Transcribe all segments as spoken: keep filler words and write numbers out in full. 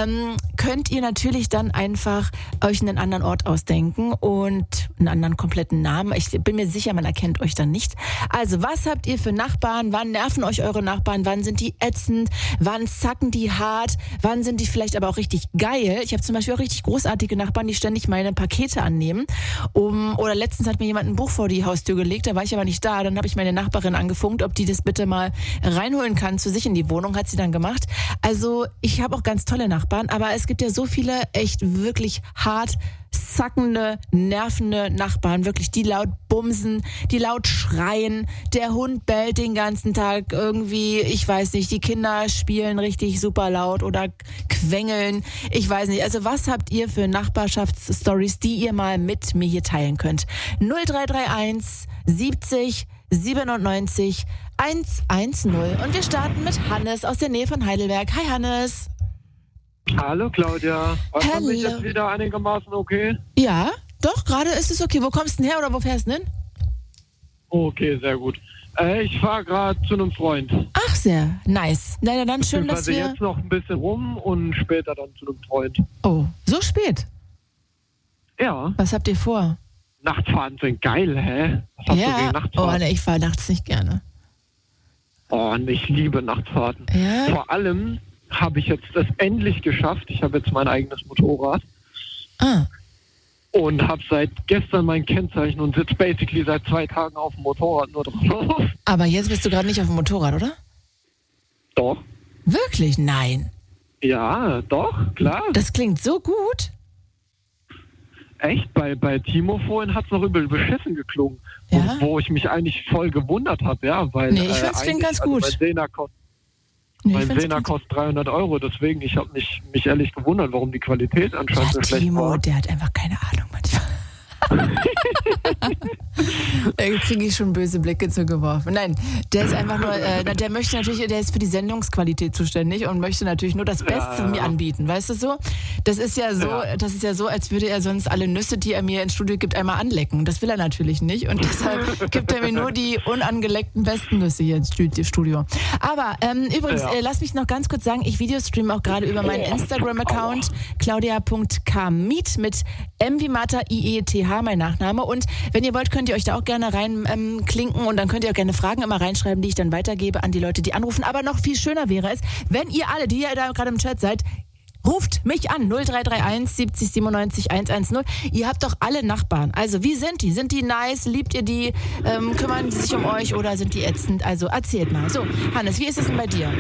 ähm, könnt ihr natürlich dann einfach euch einen anderen Ort ausdenken und einen anderen kompletten Namen. Ich bin mir sicher, man erkennt euch dann nicht. Also, was habt ihr für Nachbarn? Wann nerven euch eure Nachbarn? Wann sind die ätzend? Wann zacken die hart? Wann sind die vielleicht aber auch richtig geil? Ich habe zum Beispiel auch richtig großartige Nachbarn, die ständig meine Pakete annehmen. Um, oder letztens hat mir jemand ein Buch vor die Haustür gelegt, da war ich aber nicht da. Dann habe ich meine Nachbarin angefunkt, ob die das bitte mal reinholen kann zu sich in die Wohnung. Hat sie dann gemacht. Also ich habe auch ganz tolle Nachbarn, aber es gibt ja so viele echt wirklich hart zackende, nervende Nachbarn, wirklich, die laut bumsen, die laut schreien, der Hund bellt den ganzen Tag irgendwie, ich weiß nicht, die Kinder spielen richtig super laut oder quengeln, ich weiß nicht. Also was habt ihr für Nachbarschaftsstories, die ihr mal mit mir hier teilen könnt? null drei drei eins siebzig siebenundneunzig hundertzehn. Und wir starten mit Hannes aus der Nähe von Heidelberg. Hi Hannes. Hallo Claudia. Hört man mich jetzt wieder einigermaßen okay? Ja, doch, gerade ist es okay. Wo kommst du denn her oder wo fährst du denn? Okay, sehr gut. Äh, ich fahre gerade zu einem Freund. Ach, sehr nice. Na ja, dann schön, dass wir... jetzt noch ein bisschen rum und später dann zu einem Freund. Oh, so spät? Ja. Was habt ihr vor? Nachtfahrten sind geil, hä? Was hast ja. du gegen Nachtfahrten? Oh, ne, ich fahre nachts nicht gerne. Oh, und ich liebe Nachtfahrten. Ja? Vor allem habe ich jetzt das endlich geschafft. Ich habe jetzt mein eigenes Motorrad. Ah. Und habe seit gestern mein Kennzeichen und sitze basically seit zwei Tagen auf dem Motorrad nur drauf. Aber jetzt bist du gerade nicht auf dem Motorrad, oder? Doch. Wirklich? Nein. Ja, doch, klar. Das klingt so gut. Echt? Bei, bei Timo vorhin hat es noch übel beschissen geklungen. Ja? Wo, wo ich mich eigentlich voll gewundert habe, ja. Weil, nee, ich finde es äh, klingt ganz gut. Also mein Sena kostet, nee, mein Sena kostet dreihundert Euro, deswegen, ich habe mich, mich ehrlich gewundert, warum die Qualität anscheinend ja, so schlecht Timo, war. der hat einfach keine Ahnung manchmal. Da kriege ich schon böse Blicke zugeworfen. Nein, der ist einfach nur, äh, der möchte natürlich, der ist für die Sendungsqualität zuständig und möchte natürlich nur das Beste ja. mir anbieten, weißt du so? Das ist ja so, ja. das ist ja so, als würde er sonst alle Nüsse, die er mir ins Studio gibt, einmal anlecken. Das will er natürlich nicht und deshalb gibt er mir nur die unangeleckten besten Nüsse hier ins Studio. Aber ähm, übrigens, ja. äh, lass mich noch ganz kurz sagen, ich videostreame auch gerade über meinen Instagram-Account claudia punkt kamit mit M wie Martha, I E T H, mein Nachname. Und wenn ihr wollt, könnt ihr euch da auch gerne reinklinken ähm, und dann könnt ihr auch gerne Fragen immer reinschreiben, die ich dann weitergebe an die Leute, die anrufen. Aber noch viel schöner wäre es, wenn ihr alle, die ihr da gerade im Chat seid, ruft mich an, null drei drei eins siebzig siebenundneunzig hundertzehn. Ihr habt doch alle Nachbarn. Also wie sind die? Sind die nice? Liebt ihr die? Ähm, kümmern die sich um euch oder sind die ätzend? Also erzählt mal. So, Hannes, wie ist es denn bei dir?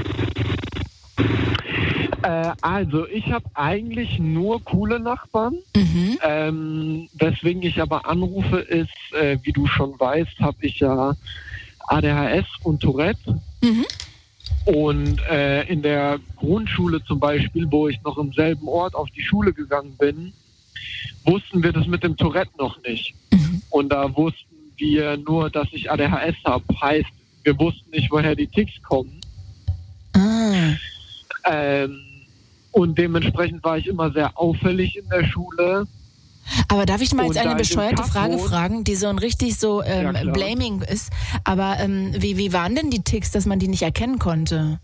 Äh, also ich habe eigentlich nur coole Nachbarn. Mhm. Ähm, weswegen ich aber anrufe ist, äh, wie du schon weißt, habe ich ja A D H S und Tourette. Mhm. Und äh, in der Grundschule zum Beispiel, wo ich noch im selben Ort auf die Schule gegangen bin, wussten wir das mit dem Tourette noch nicht. Mhm. Und da wussten wir nur, dass ich A D H S habe. Heißt, wir wussten nicht, woher die Ticks kommen. Ah. Ähm, und dementsprechend war ich immer sehr auffällig in der Schule. Aber darf ich mal jetzt und eine bescheuerte Frage Kaffee fragen, die so ein richtig so ähm, ja, blaming ist. Aber ähm, wie, wie waren denn die Ticks, dass man die nicht erkennen konnte?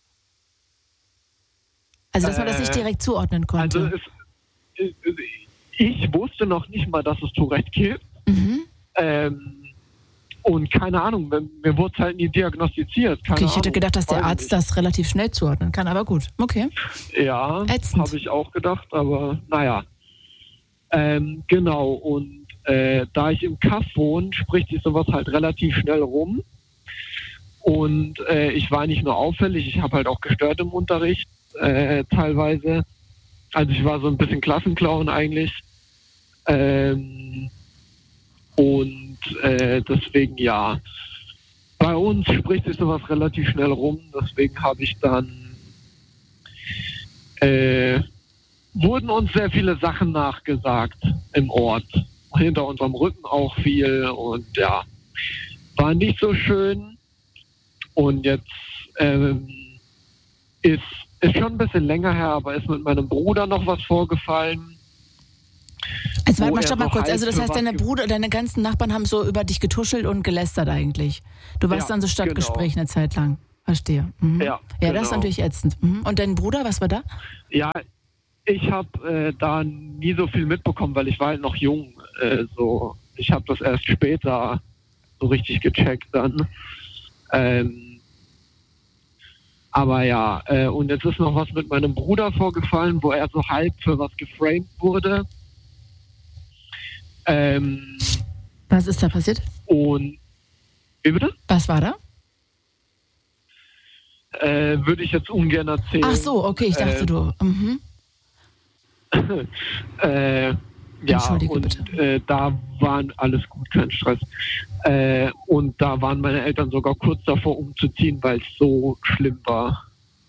Also, dass man äh, das nicht direkt zuordnen konnte. Also es, ich wusste noch nicht mal, dass es Tourette gibt. Mhm. Ähm, und keine Ahnung, mir wurde es halt nie diagnostiziert. Keine okay, ich hätte Ahnung, gedacht, dass der Arzt nicht. das relativ schnell zuordnen kann, aber gut, okay. Ja, habe ich auch gedacht, aber naja. Ähm, genau, und äh, da ich im Kaff wohne, spricht sich sowas halt relativ schnell rum. Und äh, ich war nicht nur auffällig, ich habe halt auch gestört im Unterricht, äh, teilweise. Also ich war so ein bisschen Klassenclown eigentlich. Ähm, und äh, deswegen ja, bei uns spricht sich sowas relativ schnell rum. Deswegen habe ich dann... Äh, wurden uns sehr viele Sachen nachgesagt im Ort. Hinter unserem Rücken auch viel und ja, war nicht so schön. Und jetzt ähm, ist, ist schon ein bisschen länger her, aber ist mit meinem Bruder noch was vorgefallen. Also warte mal, stopp mal kurz. Also das heißt, deine Bruder, deine ganzen Nachbarn haben so über dich getuschelt und gelästert eigentlich. Du warst ja, dann so Stadtgespräch genau. eine Zeit lang. Verstehe. Mhm. Ja, ja, genau. das ist natürlich ätzend. Mhm. Und dein Bruder, was war da? Ja, ich habe äh, da nie so viel mitbekommen, weil ich war halt noch jung. Äh, so, ich habe das erst später so richtig gecheckt dann. Ähm, aber ja, äh, und jetzt ist noch was mit meinem Bruder vorgefallen, wo er so halb für was geframed wurde. Ähm, was ist da passiert? Und wie bitte? Was war da? Äh, würde ich jetzt ungern erzählen. Ach so, okay, ich dachte äh, du. Mhm. äh, ja, Entschuldige und bitte. Äh, da waren alles gut, kein Stress. Äh, und da waren meine Eltern sogar kurz davor umzuziehen, weil es so schlimm war.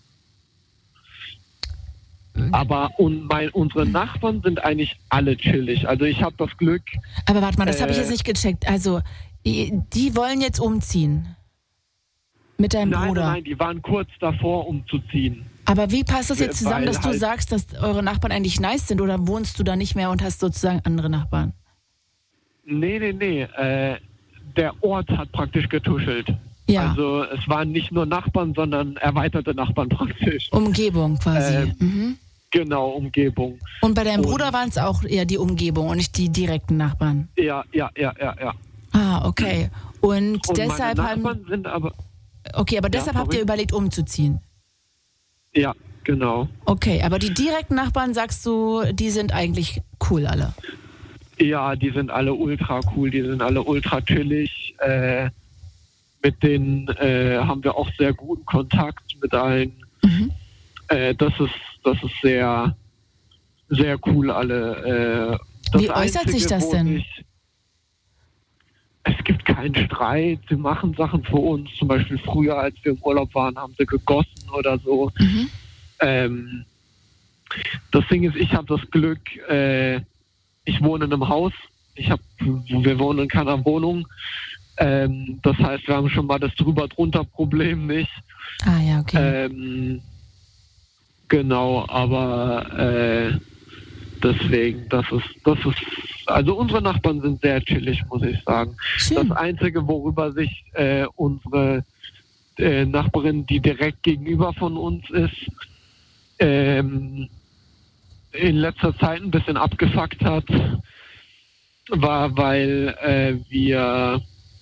Aber und mein, unsere Nachbarn sind eigentlich alle chillig. Also ich habe das Glück. Aber warte mal, das äh, habe ich jetzt nicht gecheckt. Also die, die wollen jetzt umziehen mit deinem nein, Bruder? Nein, nein, die waren kurz davor umzuziehen. Aber wie passt das jetzt zusammen, weil dass du halt sagst, dass eure Nachbarn eigentlich nice sind, oder wohnst du da nicht mehr und hast sozusagen andere Nachbarn? Nee, nee, nee. Äh, der Ort hat praktisch getuschelt. Ja. Also es waren nicht nur Nachbarn, sondern erweiterte Nachbarn praktisch. Umgebung quasi. Äh, mhm. Genau, Umgebung. Und bei deinem und, Bruder waren es auch eher die Umgebung und nicht die direkten Nachbarn? Ja, ja, ja, ja, ja. Ah, okay. Und, und deshalb meine Nachbarn haben... sind aber... Okay, aber deshalb ja, habt ihr überlegt, umzuziehen? Ja, genau. Okay, aber die direkten Nachbarn, sagst du, die sind eigentlich cool alle? Ja, die sind alle ultra cool, die sind alle ultra chillig. Äh, mit denen äh, haben wir auch sehr guten Kontakt mit allen. Mhm. Äh, das ist das ist sehr, sehr cool alle. Äh, das Wie äußert Einzige, sich das denn? Ich, es gibt keinen Streit, sie machen Sachen für uns. Zum Beispiel früher, als wir im Urlaub waren, haben sie gegossen oder so. Mhm. Ähm, das Ding ist, ich habe das Glück, äh, ich wohne in einem Haus, ich hab, wir wohnen in keiner Wohnung. Ähm, das heißt, wir haben schon mal das drüber-drunter-Problem nicht. Ah ja, okay. Ähm, genau, aber äh, deswegen, das ist, das ist, also unsere Nachbarn sind sehr chillig, muss ich sagen. Schön. Das Einzige, worüber sich äh, unsere äh, Nachbarin, die direkt gegenüber von uns ist, ähm, in letzter Zeit ein bisschen abgefuckt hat, war, weil äh, wir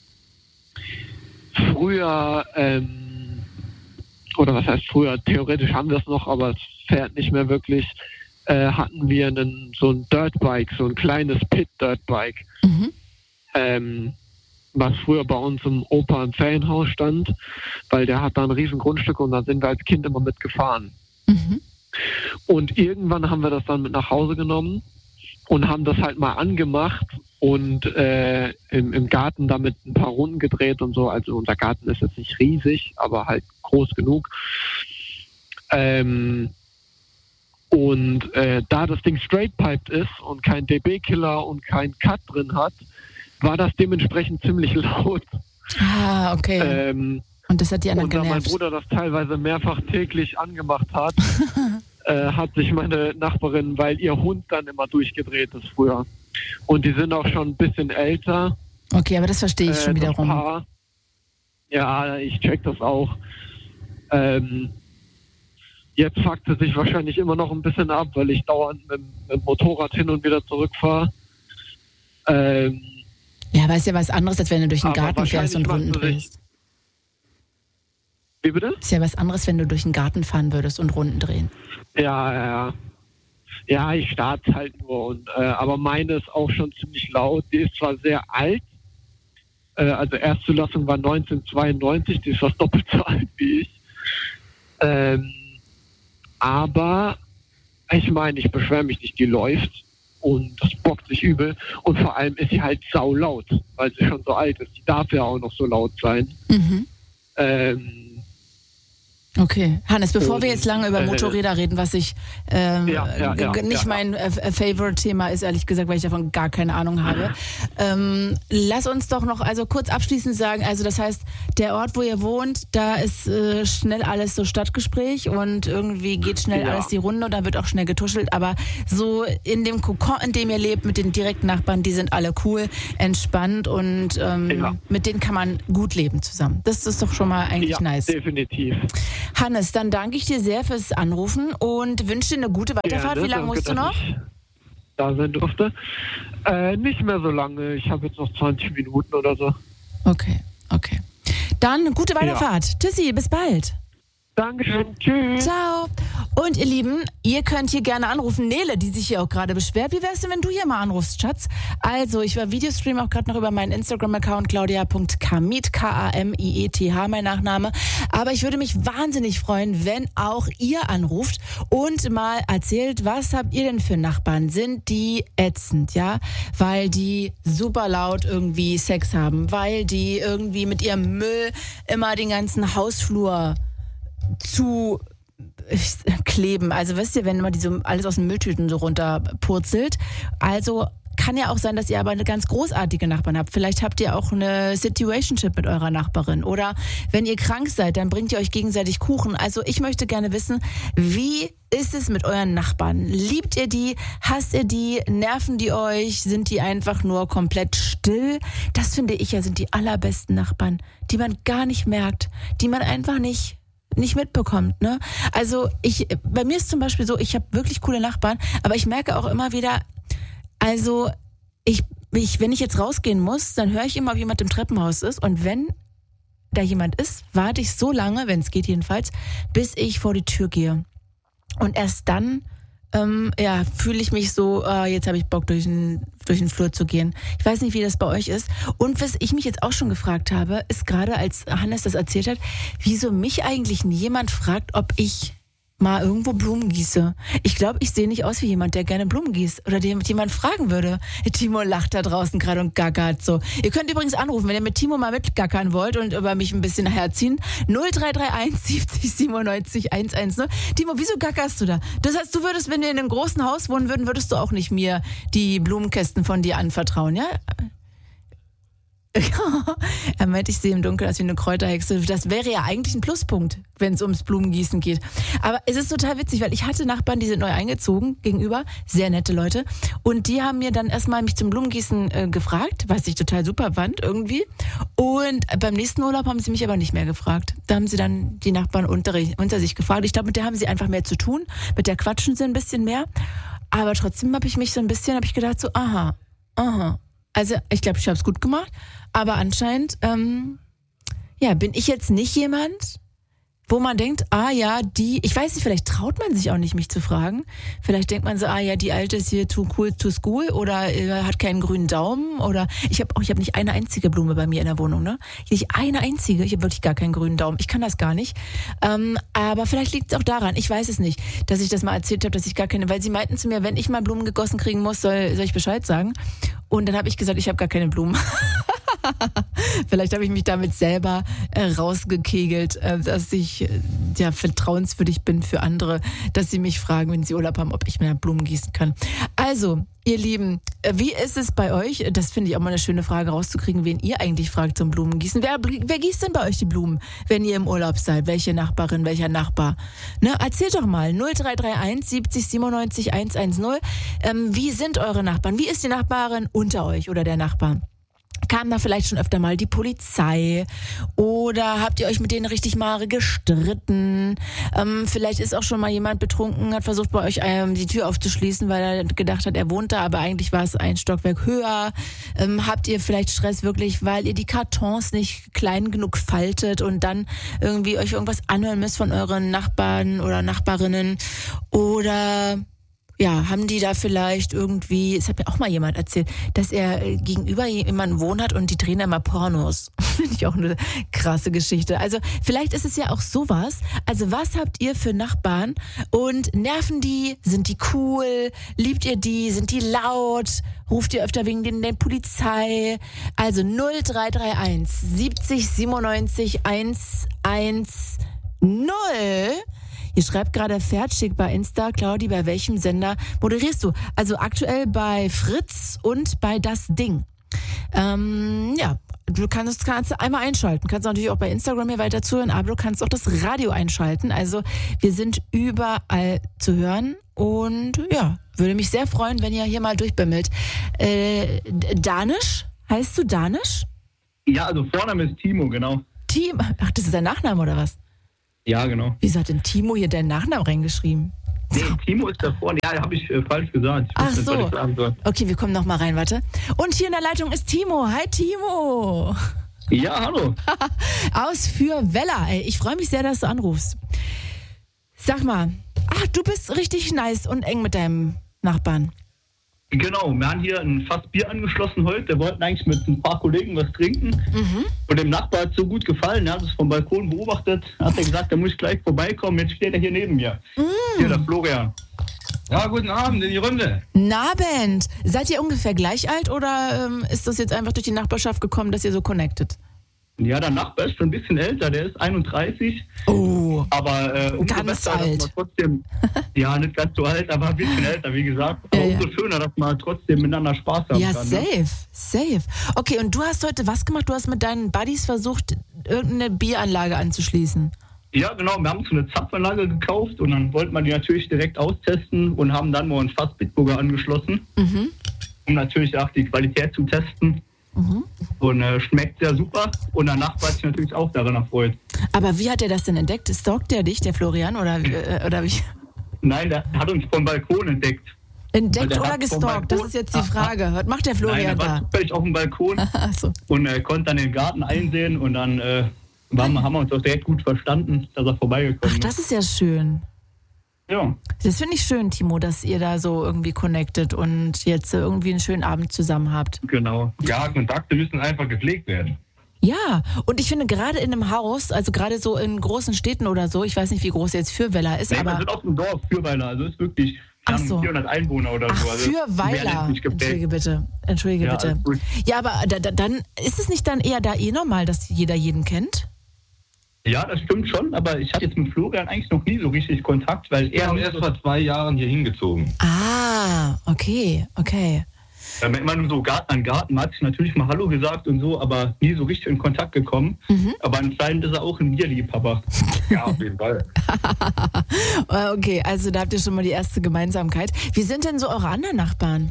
früher, ähm, oder was heißt früher, theoretisch haben wir es noch, aber es fährt nicht mehr wirklich, äh, hatten wir einen, so ein Dirtbike, so ein kleines Pit-Dirtbike, Mhm. ähm, was früher bei uns im Opa im Ferienhaus stand, weil der hat da ein riesen Grundstück und da sind wir als Kind immer mitgefahren. Mhm. Und irgendwann haben wir das dann mit nach Hause genommen und haben das halt mal angemacht und äh, im, im Garten damit ein paar Runden gedreht und so. Also unser Garten ist jetzt nicht riesig, aber halt groß genug. Ähm, und äh, da das Ding straight-piped ist und kein D B-Killer und kein Cut drin hat, war das dementsprechend ziemlich laut. Ah, okay. Ähm, und das hat die anderen und da mein genervt. Bruder das teilweise mehrfach täglich angemacht hat, äh, hat sich meine Nachbarin, weil ihr Hund dann immer durchgedreht ist früher. Und die sind auch schon ein bisschen älter. Okay, aber das verstehe ich äh, schon das wiederum. Paar. Ja, ich check das auch. Ähm, jetzt fuckt es sich wahrscheinlich immer noch ein bisschen ab, weil ich dauernd mit, mit dem Motorrad hin und wieder zurückfahre. Ähm, ja, aber ist ja was anderes, als wenn du durch den aber Garten fährst und wahrscheinlich Runden macht sie sich- drehst. Wie bitte? Ist ja was anderes, wenn du durch den Garten fahren würdest und Runden drehen. Ja, ja, ja. Ja, ich starte halt nur. Und, äh, aber meine ist auch schon ziemlich laut. Die ist zwar sehr alt, äh, also Erstzulassung war neunzehnhundertzweiundneunzig, die ist fast doppelt so alt wie ich. Ähm, aber ich meine, ich beschwere mich nicht, die läuft und das bockt sich übel. Und vor allem ist sie halt saulaut, weil sie schon so alt ist. Die darf ja auch noch so laut sein. Mhm. Ähm, Okay, Hannes, bevor Und, wir jetzt lange über äh, Motorräder reden, was ich ähm, Ja, ja, ja, g- nicht ja, mein äh, Favorite-Thema ist, ehrlich gesagt, weil ich davon gar keine Ahnung habe. Ähm, lass uns doch noch also kurz abschließend sagen, also das heißt, der Ort, wo ihr wohnt, da ist äh, schnell alles so Stadtgespräch und irgendwie geht schnell Ja. alles die Runde und dann wird auch schnell getuschelt, aber so in dem Kokon, in dem ihr lebt, mit den direkten Nachbarn, die sind alle cool, entspannt und ähm, Ja. mit denen kann man gut leben zusammen. Das ist doch schon mal eigentlich ja, nice. definitiv. Hannes, dann danke ich dir sehr fürs Anrufen und wünsche dir eine gute Weiterfahrt. Gerne, Wie lange danke, musst du noch? Da sein durfte. Äh, nicht mehr so lange. Ich habe jetzt noch zwanzig Minuten oder so. Okay, okay. Dann gute Weiterfahrt. Ja. Tschüssi, bis bald. Dankeschön. Tschüss. Ciao. Und ihr Lieben, ihr könnt hier gerne anrufen. Nele, die sich hier auch gerade beschwert. Wie wär's denn, wenn du hier mal anrufst, Schatz? Also, ich war Videostream auch gerade noch über meinen Instagram-Account claudia punkt kamiet, K A M I E T H, mein Nachname. Aber ich würde mich wahnsinnig freuen, wenn auch ihr anruft und mal erzählt, was habt ihr denn für Nachbarn? Sind die ätzend, ja? Weil die super laut irgendwie Sex haben, weil die irgendwie mit ihrem Müll immer den ganzen Hausflur zu kleben. Also wisst ihr, wenn immer die so alles aus den Mülltüten so runterpurzelt. Also kann ja auch sein, dass ihr aber eine ganz großartige Nachbarn habt. Vielleicht habt ihr auch eine Situationship mit eurer Nachbarin. Oder wenn ihr krank seid, dann bringt ihr euch gegenseitig Kuchen. Also ich möchte gerne wissen, wie ist es mit euren Nachbarn? Liebt ihr die? Hasst ihr die? Nerven die euch? Sind die einfach nur komplett still? Das finde ich ja sind die allerbesten Nachbarn, die man gar nicht merkt, die man einfach nicht nicht mitbekommt, ne? Also ich, bei mir ist zum Beispiel so, ich habe wirklich coole Nachbarn, aber ich merke auch immer wieder, also ich, ich, wenn ich jetzt rausgehen muss, dann höre ich immer, ob jemand im Treppenhaus ist und wenn da jemand ist, warte ich so lange, wenn es geht jedenfalls, bis ich vor die Tür gehe. Und erst dann ähm, ja, fühle ich mich so, äh, jetzt habe ich Bock, durch den, durch den Flur zu gehen. Ich weiß nicht, wie das bei euch ist. Und was ich mich jetzt auch schon gefragt habe, ist gerade, als Hannes das erzählt hat, wieso mich eigentlich nie jemand fragt, ob ich mal irgendwo Blumen gieße. Ich glaube, ich sehe nicht aus wie jemand, der gerne Blumen gießt oder den jemand fragen würde. Timo lacht da draußen gerade und gackert so. Ihr könnt übrigens anrufen, wenn ihr mit Timo mal mitgackern wollt und über mich ein bisschen herziehen. null drei drei eins siebzig siebenundneunzig hundertzehn. Timo, wieso gackerst du da? Das heißt, du würdest, wenn wir in einem großen Haus wohnen würden, würdest du auch nicht mir die Blumenkästen von dir anvertrauen, ja? Er meint, ich sehe im Dunkeln aus wie eine Kräuterhexe. Das wäre ja eigentlich ein Pluspunkt, wenn es ums Blumengießen geht. Aber es ist total witzig, weil ich hatte Nachbarn, die sind neu eingezogen gegenüber, sehr nette Leute. Und die haben mir dann erstmal mich zum Blumengießen äh, gefragt, was ich total super fand irgendwie. Und beim nächsten Urlaub haben sie mich aber nicht mehr gefragt. Da haben sie dann die Nachbarn unter, unter sich gefragt. Ich glaube, mit der haben sie einfach mehr zu tun. Mit der quatschen sie ein bisschen mehr. Aber trotzdem habe ich mich so ein bisschen, habe ich gedacht so, aha, aha. Also ich glaube, ich habe es gut gemacht, aber anscheinend ähm, ja, bin ich jetzt nicht jemand, wo man denkt, ah ja, die, ich weiß nicht, vielleicht traut man sich auch nicht, mich zu fragen. Vielleicht denkt man so, ah ja, die Alte ist hier too cool to school oder äh, hat keinen grünen Daumen oder ich habe auch, ich habe nicht eine einzige Blume bei mir in der Wohnung, ne? Nicht eine einzige, ich habe wirklich gar keinen grünen Daumen. Ich kann das gar nicht. Ähm, aber vielleicht liegt es auch daran, ich weiß es nicht, dass ich das mal erzählt habe, dass ich gar keine, weil sie meinten zu mir, wenn ich mal Blumen gegossen kriegen muss, soll, soll ich Bescheid sagen. Und dann habe ich gesagt, ich habe gar keine Blumen. Vielleicht habe ich mich damit selber äh, rausgekegelt, äh, dass ich äh, ja vertrauenswürdig bin für andere, dass sie mich fragen, wenn sie Urlaub haben, ob ich mir Blumen gießen kann. Also, ihr Lieben, äh, wie ist es bei euch? Das finde ich auch mal eine schöne Frage rauszukriegen, wen ihr eigentlich fragt zum Blumengießen. Wer, wer gießt denn bei euch die Blumen, wenn ihr im Urlaub seid? Welche Nachbarin, welcher Nachbar? Ne, erzählt doch mal. null drei drei eins siebzig siebenundneunzig hundertzehn. Ähm, wie sind eure Nachbarn? Wie ist die Nachbarin unter euch oder der Nachbar? Kam da vielleicht schon öfter mal die Polizei oder habt ihr euch mit denen richtig mal gestritten? Ähm, vielleicht ist auch schon mal jemand betrunken, hat versucht bei euch ähm, die Tür aufzuschließen, weil er gedacht hat, er wohnt da, aber eigentlich war es ein Stockwerk höher. Ähm, habt ihr vielleicht Stress wirklich, weil ihr die Kartons nicht klein genug faltet und dann irgendwie euch irgendwas anhören müsst von euren Nachbarn oder Nachbarinnen? Oder ja, haben die da vielleicht irgendwie, es hat mir auch mal jemand erzählt, dass er gegenüber jemandem wohnt hat und die drehen da mal Pornos. Finde ich auch eine krasse Geschichte. Also vielleicht ist es ja auch sowas. Also was habt ihr für Nachbarn und nerven die? Sind die cool? Liebt ihr die? Sind die laut? Ruft ihr öfter wegen denen der Polizei? Also null drei drei eins siebzig siebenundneunzig hundertzehn. Ihr schreibt gerade Fertig bei Insta. Claudi, bei welchem Sender moderierst du? Also aktuell bei Fritz und bei Das Ding. Ähm, ja, du kannst, kannst einmal einschalten. Kannst natürlich auch bei Instagram hier weiter zuhören, aber du kannst auch das Radio einschalten. Also wir sind überall zu hören und ja, würde mich sehr freuen, wenn ihr hier mal durchbimmelt. Äh, Danisch? Heißt du Danisch? Ja, also Vorname ist Timo, genau. Timo? Ach, das ist dein Nachname oder was? Ja, genau. Wieso hat denn Timo hier deinen Nachnamen reingeschrieben? Nee, Timo ist da vorne. Ja, habe ich äh, falsch gesagt. Ich Ach wusste so. nicht, was ich sagen soll. Okay, wir kommen noch mal rein, warte. Und hier in der Leitung ist Timo. Hi, Timo. Ja, hallo. Aus Fürwella. Ey, ich freue mich sehr, dass du anrufst. Sag mal, ach, du bist richtig nice und eng mit deinem Nachbarn. Genau, wir haben hier ein Fass Bier angeschlossen heute. Wir wollten eigentlich mit ein paar Kollegen was trinken. Mhm. Und dem Nachbar hat es so gut gefallen. Er hat es vom Balkon beobachtet. Hat er gesagt, da muss ich gleich vorbeikommen. Jetzt steht er hier neben mir. Mm. Hier, der Florian. Ja, guten Abend in die Runde. Nabend. Seid ihr ungefähr gleich alt oder ähm, ist das jetzt einfach durch die Nachbarschaft gekommen, dass ihr so connected? Ja, der Nachbar ist schon ein bisschen älter. Der ist einunddreißig. Oh, aber äh, umso ganz besser, alt. dass man trotzdem, ja, nicht ganz so alt, aber ein bisschen älter, wie gesagt. Aber Ja, umso ja. schöner, dass man trotzdem miteinander Spaß haben ja, kann. safe, Ne? safe. Okay, und du hast heute was gemacht? Du hast mit deinen Buddies versucht, irgendeine Bieranlage anzuschließen. Ja, genau. Wir haben so eine Zapfanlage gekauft und dann wollten wir die natürlich direkt austesten und haben dann mal ein Fass Bitburger angeschlossen, Mhm. um natürlich auch die Qualität zu testen. Mhm. Und äh, schmeckt sehr super. Und der Nachbar hat sich natürlich auch daran erfreut. Aber wie hat er das denn entdeckt? Stalkt der dich, der Florian, oder, äh, oder wie? Nein, der hat uns vom Balkon entdeckt. Entdeckt Der oder hat vom gestalkt? Das Balkon- ist jetzt die Ah, Frage. Was macht der Nein, Florian er war da? zufällig auf dem Balkon Achso. und äh, konnte dann den Garten einsehen und dann äh, waren, haben wir uns auch direkt gut verstanden, dass er vorbeigekommen Ach, das ist ja schön. ist. Ja. Das finde ich schön, Timo, dass ihr da so irgendwie connected und jetzt äh, irgendwie einen schönen Abend zusammen habt. Genau. Ja, Kontakte müssen einfach gepflegt werden. Ja, und ich finde gerade in einem Haus, also gerade so in großen Städten oder so, ich weiß nicht, wie groß jetzt Fürweiler ist, Nee, wir aber... sind auf dem Dorf, Fürweiler, also ist wirklich Ach keine so. vierhundert Einwohner oder Ach, so. Also mehr Fürweiler. ist nicht geprägt. Entschuldige bitte. Entschuldige Ja, bitte. alles gut. Ja, aber da, da, dann ist es nicht dann eher da eh normal, dass jeder jeden kennt? Ja, das stimmt schon, aber ich hatte jetzt mit Florian eigentlich noch nie so richtig Kontakt, weil Wir er haben erst vor zwei Jahren hier hingezogen. Ah, okay, okay. Ja, immer nur so Garten an Garten, man hat sich natürlich mal Hallo gesagt und so, aber nie so richtig in Kontakt gekommen. Mhm. Aber anscheinend ist er auch ein Bierliebhaber. Ja, auf jeden Fall. Okay, also da habt ihr schon mal die erste Gemeinsamkeit. Wie sind denn so eure anderen Nachbarn?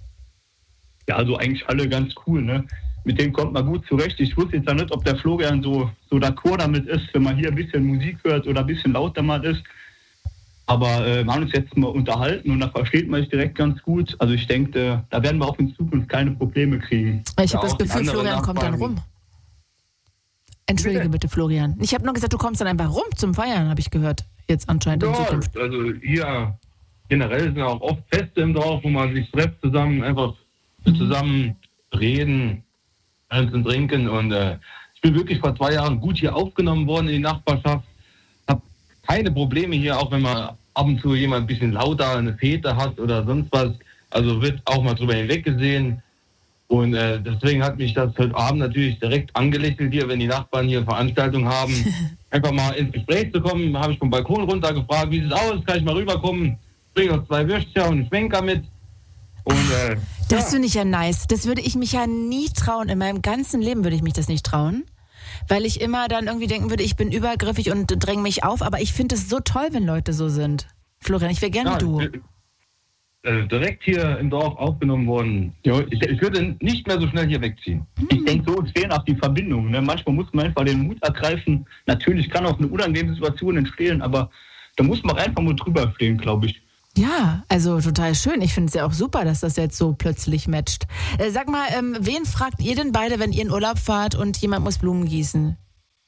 Ja, also eigentlich alle ganz cool, ne? Mit denen kommt man gut zurecht. Ich wusste jetzt ja nicht, ob der Florian so, so d'accord damit ist, wenn man hier ein bisschen Musik hört oder ein bisschen lauter mal ist. Aber äh, wir haben uns jetzt mal unterhalten und da versteht man sich direkt ganz gut. Also ich denke, äh, da werden wir auch in Zukunft keine Probleme kriegen. Ich Ja, habe das auch die Gefühl, anderen Florian kommt dann Nachbarn. rum. Entschuldige Bitte? bitte, Florian. Ich habe nur gesagt, du kommst dann einfach rum zum Feiern, habe ich gehört. Jetzt anscheinend in Ja, Zukunft. also hier generell sind auch oft Feste im Dorf, wo man sich trifft zusammen, einfach zusammen reden, einzeln trinken. Und äh, ich bin wirklich vor zwei Jahren gut hier aufgenommen worden in die Nachbarschaft. Habe keine Probleme hier, auch wenn man ab und zu jemand ein bisschen lauter eine Fete hat oder sonst was. Also wird auch mal drüber hinweggesehen. Und äh, deswegen hat mich das heute Abend natürlich direkt angelächelt hier, wenn die Nachbarn hier Veranstaltungen haben. Einfach mal ins Gespräch zu kommen, habe ich vom Balkon runter gefragt, wie sieht es aus, kann ich mal rüberkommen? Bring noch zwei Würstchen und einen Schwenker mit. Und äh, Das ja. finde ich ja nice. Das würde ich mich ja nie trauen. In meinem ganzen Leben würde ich mich das nicht trauen. Weil ich immer dann irgendwie denken würde, ich bin übergriffig und dränge mich auf. Aber ich finde es so toll, wenn Leute so sind. Florian, ich wäre gern Ja, wie du. ich bin, äh, direkt hier im Dorf aufgenommen worden. Ja, Ich, ich würde nicht mehr so schnell hier wegziehen. Ich denke, so fehlen auch die Verbindungen. Ne? Manchmal muss man einfach den Mut ergreifen. Natürlich kann auch eine unangenehme Situation entstehen, aber da muss man einfach nur drüber stehen, glaube ich. Ja, also total schön. Ich finde es ja auch super, dass das jetzt so plötzlich matcht. Äh, sag mal, ähm, wen fragt ihr denn beide, wenn ihr in Urlaub fahrt und jemand muss Blumen gießen?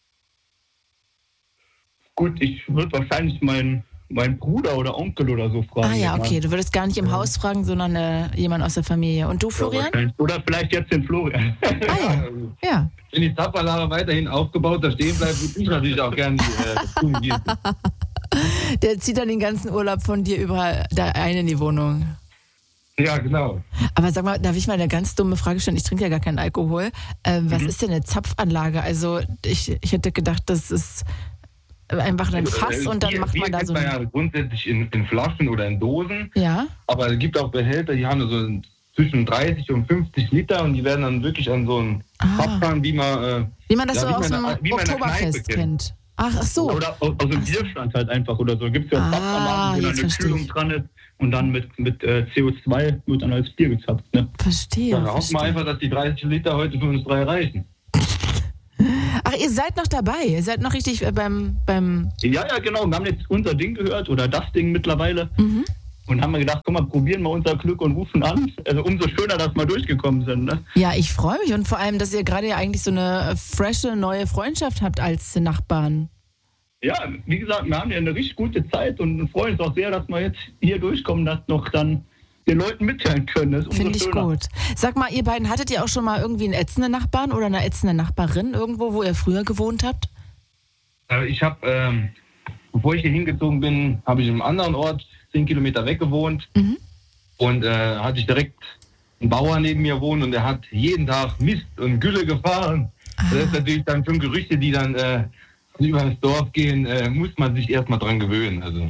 Gut, ich würde wahrscheinlich meinen mein Bruder oder Onkel oder so fragen. Ah ja, mal. okay. Du würdest gar nicht im Haus fragen, sondern äh, jemand aus der Familie. Und du, Florian? Oder vielleicht jetzt den Florian. Ah ja, ja. Wenn die Zapfanlage weiterhin aufgebaut da stehen bleibt, würde ich natürlich auch gerne die äh, Blumen gießen. Der zieht dann den ganzen Urlaub von dir überall da ein in die Wohnung. Ja, genau. Aber sag mal, darf ich mal eine ganz dumme Frage stellen? Ich trinke ja gar keinen Alkohol. Ähm, was Mhm. ist denn eine Zapfanlage? Also ich, ich hätte gedacht, das ist einfach ein Fass und dann Bier, macht man Bier da so kennt man ein... ja grundsätzlich in, in Flaschen oder in Dosen, Ja? aber es gibt auch Behälter, die haben so zwischen dreißig und fünfzig Liter und die werden dann wirklich an so einen Ah. Abfahren, wie man... Äh, Wie man das Ja, so wie aus man dem in- wie man in der Oktoberfest Kneipe kennt. kennt. Ach, ach so. Oder aus, aus dem Bierstand halt einfach oder so. Gibt es ja Ah, Zapfanlagen, wo dann jetzt eine verstehe Kühlung ich. dran ist und dann mit, mit äh, C O zwei wird dann als Bier gezapft. Ne? Verstehe. dann hoffen wir verstehe. einfach, dass die dreißig Liter heute für uns drei reichen. Ach, ihr seid noch dabei, ihr seid noch richtig äh, beim, beim... Ja, ja, genau. Wir haben jetzt unser Ding gehört oder das Ding mittlerweile. Mhm. Und haben wir gedacht, komm mal, probieren wir unser Glück und rufen an. Also umso schöner, dass wir durchgekommen sind. Ne? Ja, ich freue mich und vor allem, dass ihr gerade ja eigentlich so eine frische, neue Freundschaft habt als Nachbarn. Ja, wie gesagt, wir haben ja eine richtig gute Zeit und freuen uns auch sehr, dass wir jetzt hier durchkommen, dass noch dann den Leuten mitteilen können. Finde ich schöner. Gut. Sag mal, ihr beiden, hattet ihr auch schon mal irgendwie einen ätzenden Nachbarn oder eine ätzende Nachbarin irgendwo, wo ihr früher gewohnt habt? Ich habe, ähm, bevor ich hier hingezogen bin, habe ich in einem anderen Ort zehn Kilometer weg gewohnt. Mhm. Und äh, hatte ich direkt einen Bauer neben mir wohnen und der hat jeden Tag Mist und Gülle gefahren. Ah. Das ist natürlich dann schon Gerüchte, die dann äh, über das Dorf gehen, äh, muss man sich erstmal dran gewöhnen. Also.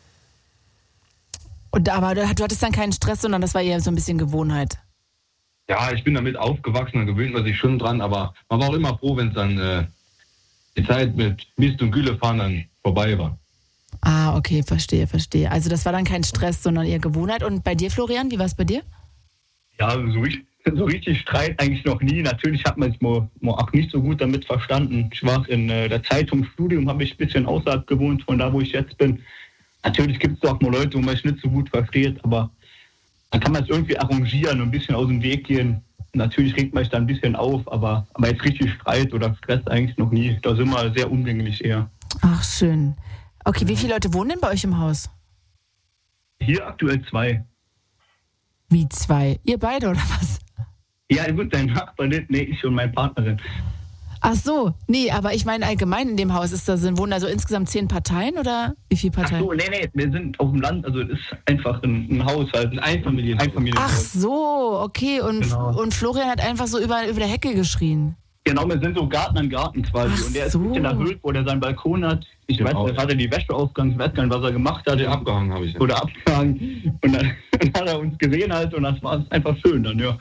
Und aber du hattest dann keinen Stress, sondern das war eher so ein bisschen Gewohnheit. Ja, ich bin damit aufgewachsen, da gewöhnt man sich schon dran, aber man war auch immer froh, wenn es dann äh, die Zeit mit Mist und Gülle fahren dann vorbei war. Ah, okay, verstehe, verstehe. Also das war dann kein Stress, sondern eher Gewohnheit. Und bei dir, Florian, wie war es bei dir? Ja, so richtig, so richtig Streit eigentlich noch nie. Natürlich hat man es mal, mal auch nicht so gut damit verstanden. Ich war in äh, der Zeit vom Studium, habe ich ein bisschen außerhalb gewohnt, von da, wo ich jetzt bin. Natürlich gibt es auch mal Leute, wo man es nicht so gut versteht, aber dann kann man es irgendwie arrangieren und ein bisschen aus dem Weg gehen. Natürlich regt man sich da ein bisschen auf, aber, aber jetzt richtig Streit oder Stress eigentlich noch nie. Da sind wir sehr umgänglich eher. Ach, schön. Okay, wie viele Leute wohnen denn bei euch im Haus? Hier aktuell zwei. Wie zwei? Ihr beide oder was? Ja, gut, dein Nachbar, nee, ich und meine Partnerin. Ach so, nee, aber ich meine allgemein in dem Haus ist da sind, wohnen da so insgesamt zehn Parteien oder wie viele Parteien? Ach so, nee, nee, wir sind auf dem Land, also es ist einfach ein, ein Haushalt, ein Einfamilien, Einfamilienhaus. Ach so, okay, und, genau. und Florian hat einfach so über, über der Hecke geschrien. Genau, wir sind so Garten an Garten quasi. Ach und der so. ist ein bisschen erhöht, wo der seinen Balkon hat. Ich ja, weiß nicht, hat er die Wäsche aufgegangen, ich weiß gar nicht, was er gemacht hat. Ja, abgehangen habe ich ja. Oder abgehangen. Und dann, dann hat er uns gesehen halt und das war einfach schön dann, ja.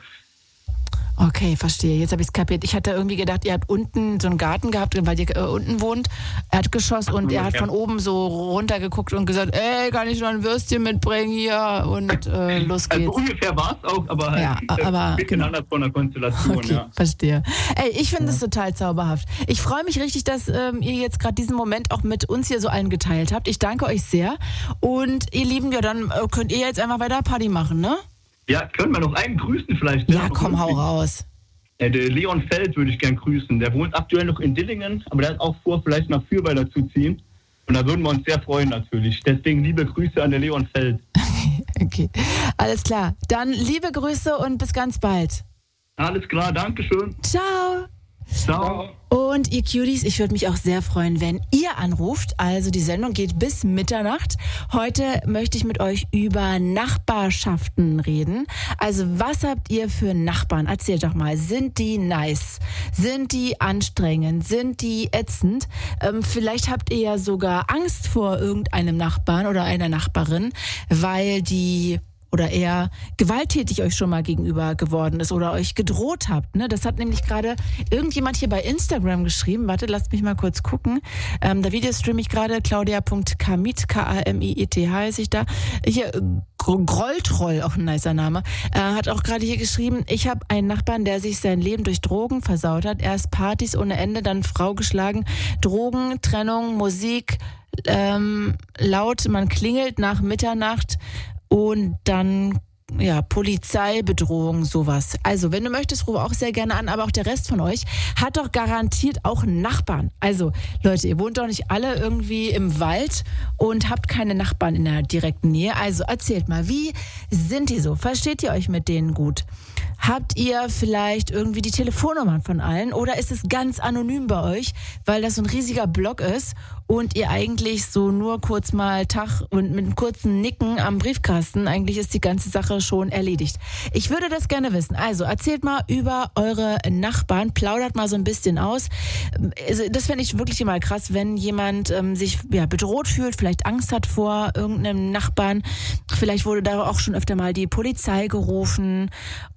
Okay, verstehe. Jetzt habe ich es kapiert. Ich hatte irgendwie gedacht, ihr habt unten so einen Garten gehabt, weil ihr äh, unten wohnt, Erdgeschoss, und er hat von oben so runtergeguckt und gesagt, ey, kann ich noch ein Würstchen mitbringen hier? Und äh, los geht's. Also ungefähr war es auch, aber halt ja, aber, ein bisschen genau. anders von der Konstellation. Okay, ja. Verstehe. Ey, ich finde es ja. total zauberhaft. Ich freue mich richtig, dass ähm, ihr jetzt gerade diesen Moment auch mit uns hier so allen geteilt habt. Ich danke euch sehr. Und ihr Lieben, ja, dann äh, könnt ihr jetzt einfach weiter Party machen, ne? Ja, können wir noch einen grüßen vielleicht? Ja, komm, hau raus. Äh, der Leon Feld würde ich gern grüßen. Der wohnt aktuell noch in Dillingen, aber der hat auch vor, vielleicht nach Fürweiler zu ziehen. Und da würden wir uns sehr freuen natürlich. Deswegen liebe Grüße an der Leon Feld. Okay, alles klar. Dann liebe Grüße und bis ganz bald. Alles klar, Dankeschön. Ciao. Ciao. Und ihr Cuties, ich würde mich auch sehr freuen, wenn ihr anruft. Also die Sendung geht bis Mitternacht. Heute möchte ich mit euch über Nachbarschaften reden. Also was habt ihr für Nachbarn? Erzählt doch mal. Sind die nice? Sind die anstrengend? Sind die ätzend? Ähm, vielleicht habt ihr ja sogar Angst vor irgendeinem Nachbarn oder einer Nachbarin, weil die oder eher gewalttätig euch schon mal gegenüber geworden ist oder euch gedroht habt. Ne? Das hat nämlich gerade irgendjemand hier bei Instagram geschrieben. Warte, lasst mich mal kurz gucken. Ähm, da Video streame ich gerade. Claudia Punkt Kamit, K A M I E T H heiße ich da. Hier, Grolltroll, auch ein nicer Name, äh, hat auch gerade hier geschrieben, ich habe einen Nachbarn, der sich sein Leben durch Drogen versaut hat. Erst Partys ohne Ende, dann Frau geschlagen. Drogen, Trennung, Musik, ähm, laut, man klingelt nach Mitternacht. Und dann, ja, Polizeibedrohung, sowas. Also, wenn du möchtest, ruf auch sehr gerne an, aber auch der Rest von euch hat doch garantiert auch einen Nachbarn. Also, Leute, ihr wohnt doch nicht alle irgendwie im Wald und habt keine Nachbarn in der direkten Nähe. Also, erzählt mal, wie sind die so? Versteht ihr euch mit denen gut? Habt ihr vielleicht irgendwie die Telefonnummern von allen oder ist es ganz anonym bei euch, weil das so ein riesiger Block ist und ihr eigentlich so nur kurz mal Tag und mit einem kurzen Nicken am Briefkasten, eigentlich ist die ganze Sache schon erledigt. Ich würde das gerne wissen. Also erzählt mal über eure Nachbarn, plaudert mal so ein bisschen aus. Also, das fände ich wirklich immer krass, wenn jemand ähm, sich ja, bedroht fühlt, vielleicht Angst hat vor irgendeinem Nachbarn. Vielleicht wurde da auch schon öfter mal die Polizei gerufen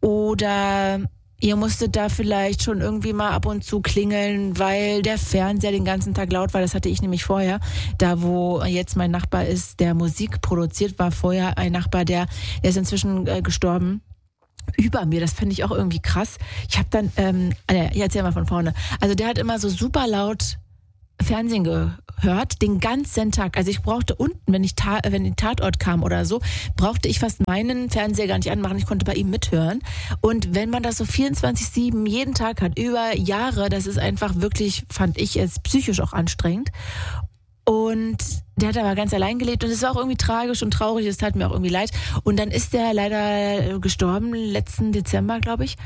oder ihr musstet da vielleicht schon irgendwie mal ab und zu klingeln, weil der Fernseher den ganzen Tag laut war. Das hatte ich nämlich vorher. Da, wo jetzt mein Nachbar ist, der Musik produziert, war vorher ein Nachbar, der, der ist inzwischen äh, gestorben. über mir. Das fand ich auch irgendwie krass. Ich habe dann, ähm, ja, erzähl mal von vorne. Also der hat immer so super laut Fernsehen gehört, den ganzen Tag. Also ich brauchte unten, wenn ich ta- wenn ein Tatort kam oder so, brauchte ich fast meinen Fernseher gar nicht anmachen. Ich konnte bei ihm mithören. Und wenn man das so vierundzwanzig sieben jeden Tag hat, über Jahre, das ist einfach wirklich, fand ich es psychisch auch anstrengend. Und der hat aber ganz allein gelebt und es war auch irgendwie tragisch und traurig, es tat mir auch irgendwie leid. Und dann ist der leider gestorben, letzten Dezember, glaube ich.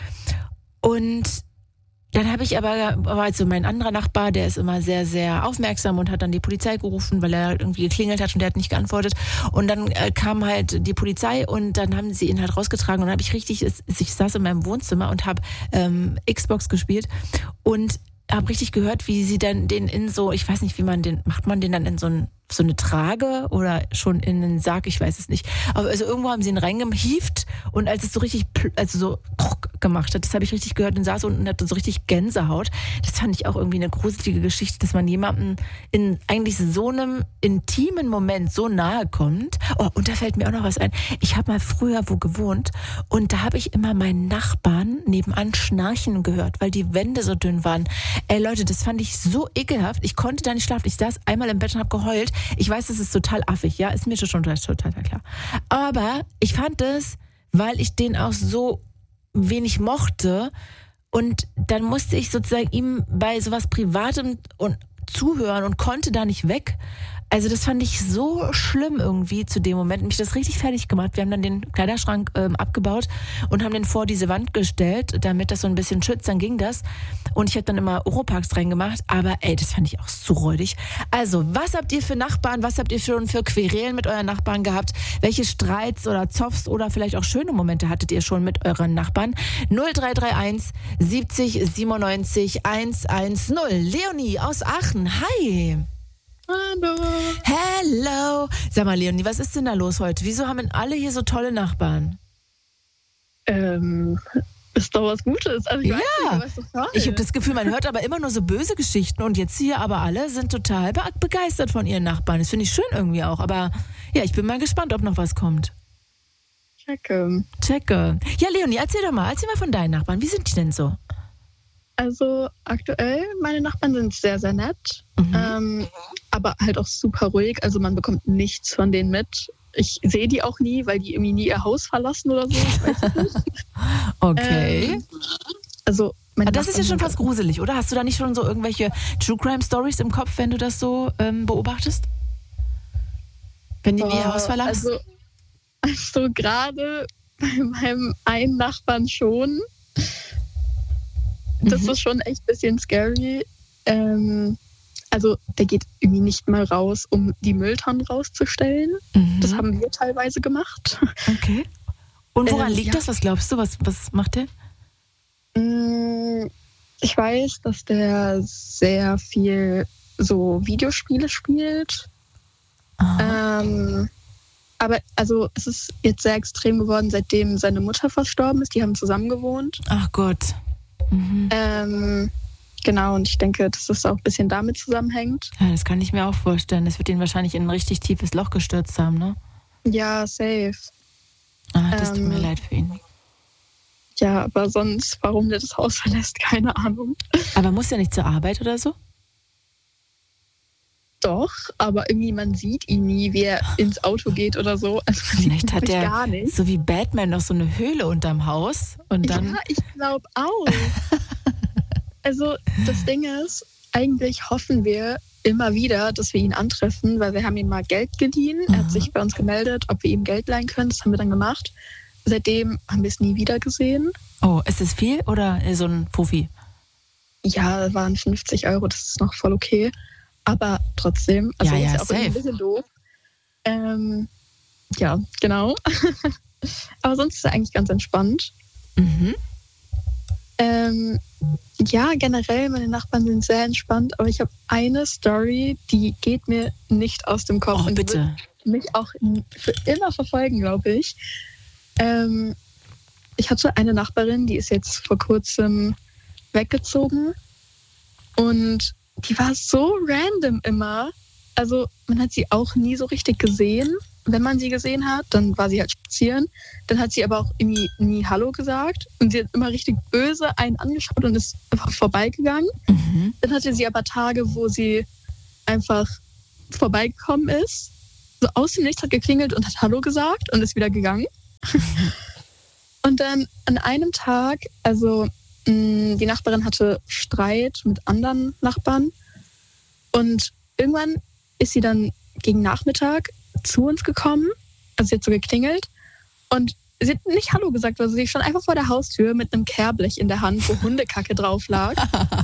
Und dann habe ich aber, aber also mein anderer Nachbar, der ist immer sehr, sehr aufmerksam und hat dann die Polizei gerufen, weil er irgendwie geklingelt hat und der hat nicht geantwortet. Und dann äh, kam halt die Polizei und dann haben sie ihn halt rausgetragen und dann habe ich richtig, ich saß in meinem Wohnzimmer und habe ähm, Xbox gespielt und habe richtig gehört, wie sie dann den in so, ich weiß nicht, wie man den, macht man den dann in so, ein, so eine Trage oder schon in einen Sarg, ich weiß es nicht. Aber also irgendwo haben sie ihn reingehieft und als es so richtig, also so gemacht hat, das habe ich richtig gehört und saß unten und hatte so richtig Gänsehaut. Das fand ich auch irgendwie eine gruselige Geschichte, dass man jemandem in eigentlich so einem intimen Moment so nahe kommt. Oh, und da fällt mir auch noch was ein. Ich habe mal früher wo gewohnt und da habe ich immer meinen Nachbarn nebenan schnarchen gehört, weil die Wände so dünn waren. Ey Leute, das fand ich so ekelhaft. Ich konnte da nicht schlafen. Ich saß einmal im Bett und habe geheult. Ich weiß, das ist total affig, ja, ist mir schon total, total klar. Aber ich fand es, weil ich den auch so wenig mochte und dann musste ich sozusagen ihm bei sowas Privatem und zuhören und konnte da nicht weg. Also das fand ich so schlimm irgendwie zu dem Moment. Mich das richtig fertig gemacht. Wir haben dann den Kleiderschrank ähm, abgebaut und haben den vor diese Wand gestellt, damit das so ein bisschen schützt. Dann ging das. Und ich habe dann immer Oropax reingemacht. Aber ey, das fand ich auch so räudig. Also, was habt ihr für Nachbarn? Was habt ihr schon für Querelen mit euren Nachbarn gehabt? Welche Streits oder Zoffs oder vielleicht auch schöne Momente hattet ihr schon mit euren Nachbarn? null drei drei eins siebzig siebenundneunzig hundertzehn. Leonie aus Aachen. Hi. Hallo. Hello. Sag mal, Leonie, was ist denn da los heute? Wieso haben denn alle hier so tolle Nachbarn? Ähm, ist doch was Gutes. Also ich ja, weiß nicht, was das ich habe das Gefühl, man hört aber immer nur so böse Geschichten und jetzt hier aber alle sind total be- begeistert von ihren Nachbarn. Das finde ich schön irgendwie auch. Aber ja, ich bin mal gespannt, ob noch was kommt. Checke. Checke. Ja, Leonie, erzähl doch mal, erzähl mal von deinen Nachbarn. Wie sind die denn so? Also aktuell, meine Nachbarn sind sehr, sehr nett, mhm. ähm, aber halt auch super ruhig. Also man bekommt nichts von denen mit. Ich sehe die auch nie, weil die irgendwie nie ihr Haus verlassen oder so. Ich weiß es nicht. Okay. Ähm, also meine das ist ja schon sind fast gruselig, oder? Hast du da nicht schon so irgendwelche True Crime Stories im Kopf, wenn du das so ähm, beobachtest? Wenn die nie ihr Haus verlassen? Also, also gerade bei meinem einen Nachbarn schon. Das mhm. ist schon echt ein bisschen scary. Ähm, also der geht irgendwie nicht mal raus, um die Mülltonnen rauszustellen. Mhm. Das haben wir teilweise gemacht. Okay. Und woran ähm, liegt ja. das? Was glaubst du? Was, was macht der? Ich weiß, dass der sehr viel so Videospiele spielt. Ähm, aber also es ist jetzt sehr extrem geworden, seitdem seine Mutter verstorben ist. Die haben zusammen gewohnt. Ach Gott. Mhm. Ähm, genau, und ich denke, dass das auch ein bisschen damit zusammenhängt. Ja, das kann ich mir auch vorstellen. Das wird ihn wahrscheinlich in ein richtig tiefes Loch gestürzt haben, ne? Ja, safe. Ah, das ähm, tut mir leid für ihn. Ja, aber sonst, warum der das Haus verlässt, keine Ahnung. Aber muss er nicht zur Arbeit oder so? Doch, aber irgendwie man sieht ihn nie, wie er ins Auto geht oder so. Also vielleicht hat er gar nicht. So wie Batman noch so eine Höhle unterm Haus und dann. Ja, ich glaube auch. Also das Ding ist, eigentlich hoffen wir immer wieder, dass wir ihn antreffen, weil wir haben ihm mal Geld geliehen. Mhm. Er hat sich bei uns gemeldet, ob wir ihm Geld leihen können. Das haben wir dann gemacht. Seitdem haben wir es nie wieder gesehen. Oh, ist es viel oder so ein Fuffi? Ja, das waren fünfzig Euro, das ist noch voll okay. Aber trotzdem, also ja, ja, ist auch safe. ein bisschen doof. Ähm, ja, genau. Aber sonst ist er eigentlich ganz entspannt. Mhm. Ähm, ja, generell, meine Nachbarn sind sehr entspannt, aber ich habe eine Story, die geht mir nicht aus dem Kopf. Oh, und bitte. Die wird mich auch für immer verfolgen, glaube ich. Ähm, ich hatte eine Nachbarin, die ist jetzt vor kurzem weggezogen und die war so random immer. Also man hat sie auch nie so richtig gesehen. wenn man sie gesehen hat, dann war sie halt spazieren. Dann hat sie aber auch irgendwie nie Hallo gesagt. Und sie hat immer richtig böse einen angeschaut und ist einfach vorbeigegangen. Mhm. Dann hatte sie aber Tage, wo sie einfach vorbeigekommen ist. So aus dem Nichts hat geklingelt und hat Hallo gesagt und ist wieder gegangen. Und dann an einem Tag, also mh, die Nachbarin hatte Streit mit anderen Nachbarn. Und irgendwann ist sie dann gegen Nachmittag zu uns gekommen. Also sie hat so geklingelt. Und sie hat nicht Hallo gesagt, also sie stand einfach vor der Haustür mit einem Kehrblech in der Hand, wo Hundekacke drauf lag.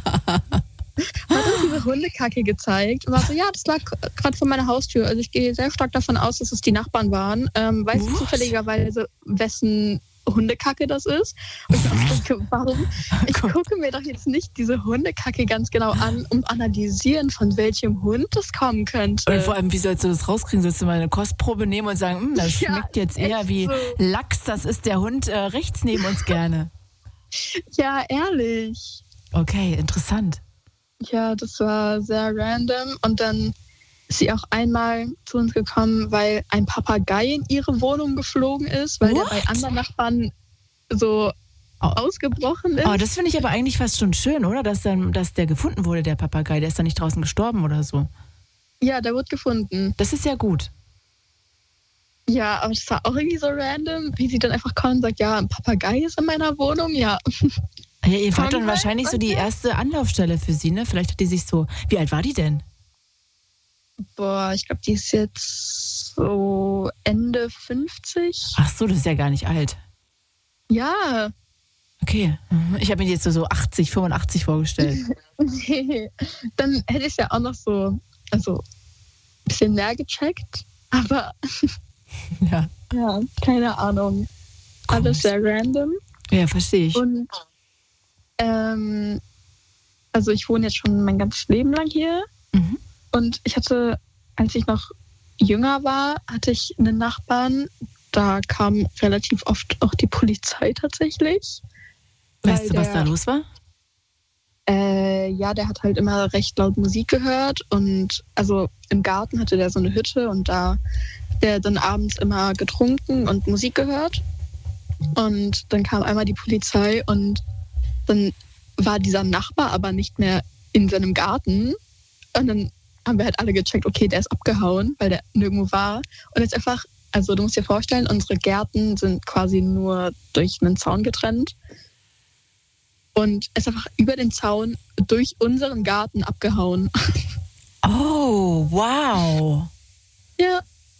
Hat uns diese Hundekacke gezeigt und war so, ja, das lag gerade vor meiner Haustür. Also ich gehe sehr stark davon aus, dass es die Nachbarn waren. Ähm, weißt du zufälligerweise, wessen Hundekacke das ist? Und ich denke, warum? Ich gucke mir doch jetzt nicht diese Hundekacke ganz genau an, um analysieren, von welchem Hund das kommen könnte. Und vor allem, wie sollst du das rauskriegen? Sollst du mal eine Kostprobe nehmen und sagen, das ja, schmeckt jetzt eher wie so Lachs, das ist der Hund äh, rechts neben uns gerne. Ja, ehrlich. Okay, interessant. Ja, das war sehr random. Und dann ist sie auch einmal zu uns gekommen, weil ein Papagei in ihre Wohnung geflogen ist, weil What? der bei anderen Nachbarn so oh. ausgebrochen ist. Oh, das finde ich aber eigentlich fast schon schön, oder? Dass, dann, dass der gefunden wurde, der Papagei. Der ist dann nicht draußen gestorben oder so. Ja, der wurde gefunden. Das ist ja gut. Ja, aber das war auch irgendwie so random, wie sie dann einfach kommt und sagt, ja, ein Papagei ist in meiner Wohnung, ja. Ja, ihr wart dann wahrscheinlich so die erste Anlaufstelle für sie, ne? Vielleicht hat die sich so... Wie alt war die denn? Boah, ich glaube, die ist jetzt so Ende fünfzig. Ach so, das ist ja gar nicht alt. Ja. Okay, ich habe mir die jetzt so, so achtzig, fünfundachtzig vorgestellt. Nee, dann hätte ich es ja auch noch so, also ein bisschen mehr gecheckt, aber ja, ja, keine Ahnung. Alles sehr random. Ja, verstehe ich. Und ähm, also ich wohne jetzt schon mein ganzes Leben lang hier. Mhm. Und ich hatte, als ich noch jünger war, hatte ich einen Nachbarn, da kam relativ oft auch die Polizei tatsächlich. Weißt du, was der, da los war? Äh, ja, der hat halt immer recht laut Musik gehört und also im Garten hatte der so eine Hütte und da hat der dann abends immer getrunken und Musik gehört. Und dann kam einmal die Polizei und dann war dieser Nachbar aber nicht mehr in seinem Garten. Und dann haben wir halt alle gecheckt, okay, der ist abgehauen, weil der nirgendwo war. Und jetzt einfach, also du musst dir vorstellen, unsere Gärten sind quasi nur durch einen Zaun getrennt. Und er ist einfach über den Zaun durch unseren Garten abgehauen. Oh, wow. Ja.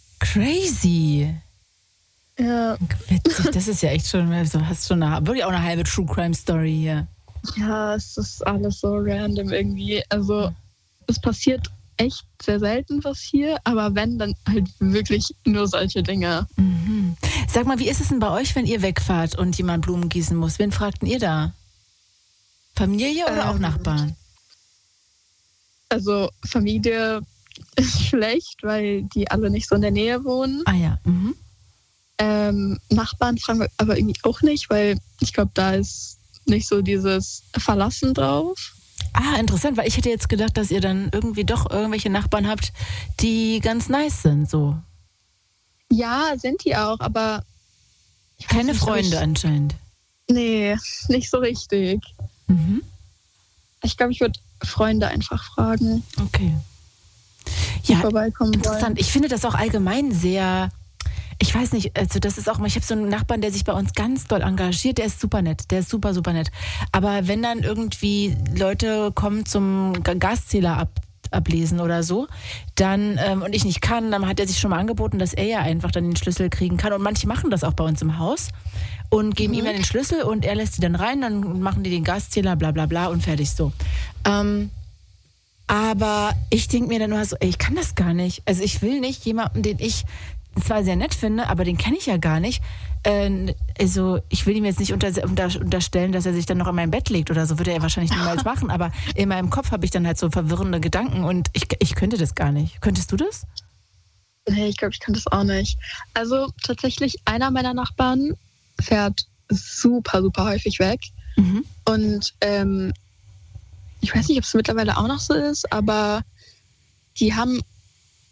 Crazy. Ja. Witzig, das ist ja echt schon, du hast schon eine, wirklich auch eine halbe True Crime Story hier. Ja, es ist alles so random irgendwie. Also es passiert echt sehr selten was hier, aber wenn, dann halt wirklich nur solche Dinge. Mhm. Sag mal, wie ist es denn bei euch, wenn ihr wegfahrt und jemand Blumen gießen muss? Wen fragten ihr da? Familie oder ähm, auch Nachbarn? Also Familie ist schlecht, weil die alle nicht so in der Nähe wohnen. Ah ja. Mhm. Ähm, Nachbarn fragen wir aber irgendwie auch nicht, weil ich glaube, da ist nicht so dieses Verlassen drauf. Ah, interessant, weil ich hätte jetzt gedacht, dass ihr dann irgendwie doch irgendwelche Nachbarn habt, die ganz nice sind, so. Ja, sind die auch, aber... Keine nicht, Freunde ich, anscheinend. Nee, nicht so richtig. Mhm. Ich glaube, ich würde Freunde einfach fragen. Okay. Ja, vorbeikommen interessant. wollen. Ich finde das auch allgemein sehr... Ich weiß nicht, also das ist auch mal, ich habe so einen Nachbarn, der sich bei uns ganz doll engagiert, der ist super nett, der ist super, super nett. Aber wenn dann irgendwie Leute kommen zum Gaszähler ab, ablesen oder so, dann, ähm, und ich nicht kann, dann hat er sich schon mal angeboten, dass er ja einfach dann den Schlüssel kriegen kann. Und manche machen das auch bei uns im Haus und geben mhm. ihm dann den Schlüssel und er lässt die dann rein, dann machen die den Gaszähler, bla bla bla und fertig so. Ähm, aber ich denke mir dann nur so, ey, ich kann das gar nicht. Also ich will nicht jemanden, den ich zwar sehr nett finde, aber den kenne ich ja gar nicht. Äh, also ich will ihm jetzt nicht unter, unter, unterstellen, dass er sich dann noch in mein Bett legt oder so, würde er wahrscheinlich niemals machen, aber in meinem Kopf habe ich dann halt so verwirrende Gedanken und ich, ich könnte das gar nicht. Könntest du das? Nee, ich glaube, ich kann das auch nicht. Also tatsächlich, einer meiner Nachbarn fährt super, super häufig weg. Mhm. Und ähm, ich weiß nicht, ob es mittlerweile auch noch so ist, aber die haben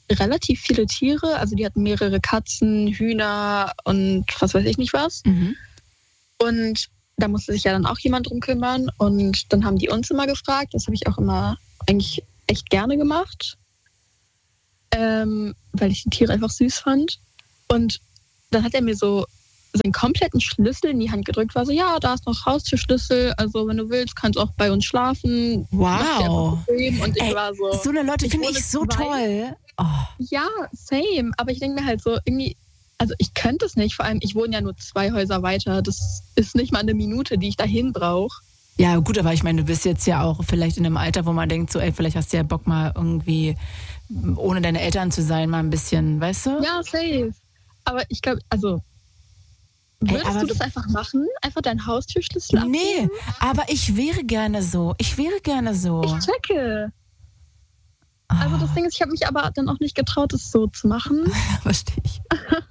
relativ viele Tiere. Also die hatten mehrere Katzen, Hühner und was weiß ich nicht was. Mhm. Und da musste sich ja dann auch jemand drum kümmern. Und dann haben die uns immer gefragt. Das habe ich auch immer eigentlich echt gerne gemacht, ähm, weil ich die Tiere einfach süß fand. Und dann hat er mir so seinen kompletten Schlüssel in die Hand gedrückt, war so, ja, da ist noch Haustürschlüssel, also wenn du willst, kannst du auch bei uns schlafen. Wow. Und ich Ey, war so, so eine Leute finde ich so zwei. toll. Oh. Ja, same. Aber ich denke mir halt so, irgendwie, also ich könnte es nicht, vor allem, ich wohne ja nur zwei Häuser weiter, das ist nicht mal eine Minute, die ich dahin brauche. Ja, gut, aber ich meine, du bist jetzt ja auch vielleicht in einem Alter, wo man denkt, so, ey, vielleicht hast du ja Bock mal irgendwie, ohne deine Eltern zu sein, mal ein bisschen, weißt du? Ja, safe. Aber ich glaube, also, würdest Ey, aber du das einfach machen? Einfach deinen Haustürschlüssel abgeben? Nee, aber ich wäre gerne so. Ich wäre gerne so. Ich checke. Also das Ding ist, ich habe mich aber dann auch nicht getraut, das so zu machen. Verstehe ich.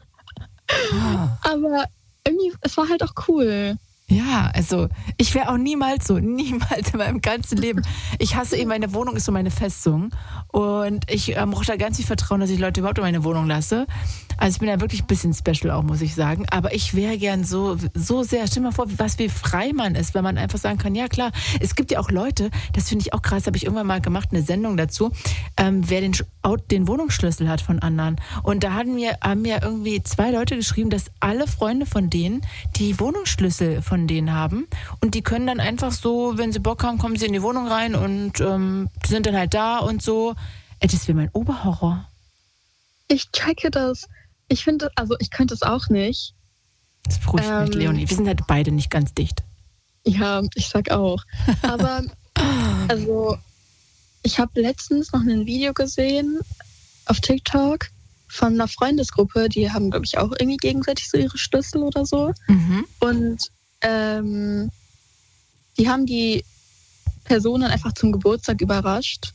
Aber irgendwie, es war halt auch cool. Ja, also ich wäre auch niemals so, niemals in meinem ganzen Leben. Ich hasse eben, meine Wohnung ist so meine Festung und ich ähm, brauche da ganz viel Vertrauen, dass ich Leute überhaupt in meine Wohnung lasse. Also ich bin da wirklich ein bisschen special auch, muss ich sagen. Aber ich wäre gern so, so sehr, stell dir mal vor, was wie frei man ist, wenn man einfach sagen kann, ja klar, es gibt ja auch Leute, das finde ich auch krass, habe ich irgendwann mal gemacht, eine Sendung dazu, ähm, wer den, den Wohnungsschlüssel hat von anderen. Und da hatten wir, haben mir irgendwie zwei Leute geschrieben, dass alle Freunde von denen die Wohnungsschlüssel von denen haben und die können dann einfach so, wenn sie Bock haben, kommen sie in die Wohnung rein und ähm, sind dann halt da und so. Ey, das wäre mein Oberhorror. Ich checke das. Ich finde, also ich könnte es auch nicht. Das beruhigt ähm, mich, Leonie. Wir sind halt beide nicht ganz dicht. Ja, ich sag auch. Aber also ich habe letztens noch ein Video gesehen auf TikTok von einer Freundesgruppe, die haben, glaube ich, auch irgendwie gegenseitig so ihre Schlüssel oder so. Mhm. Und ähm, die haben die Personen einfach zum Geburtstag überrascht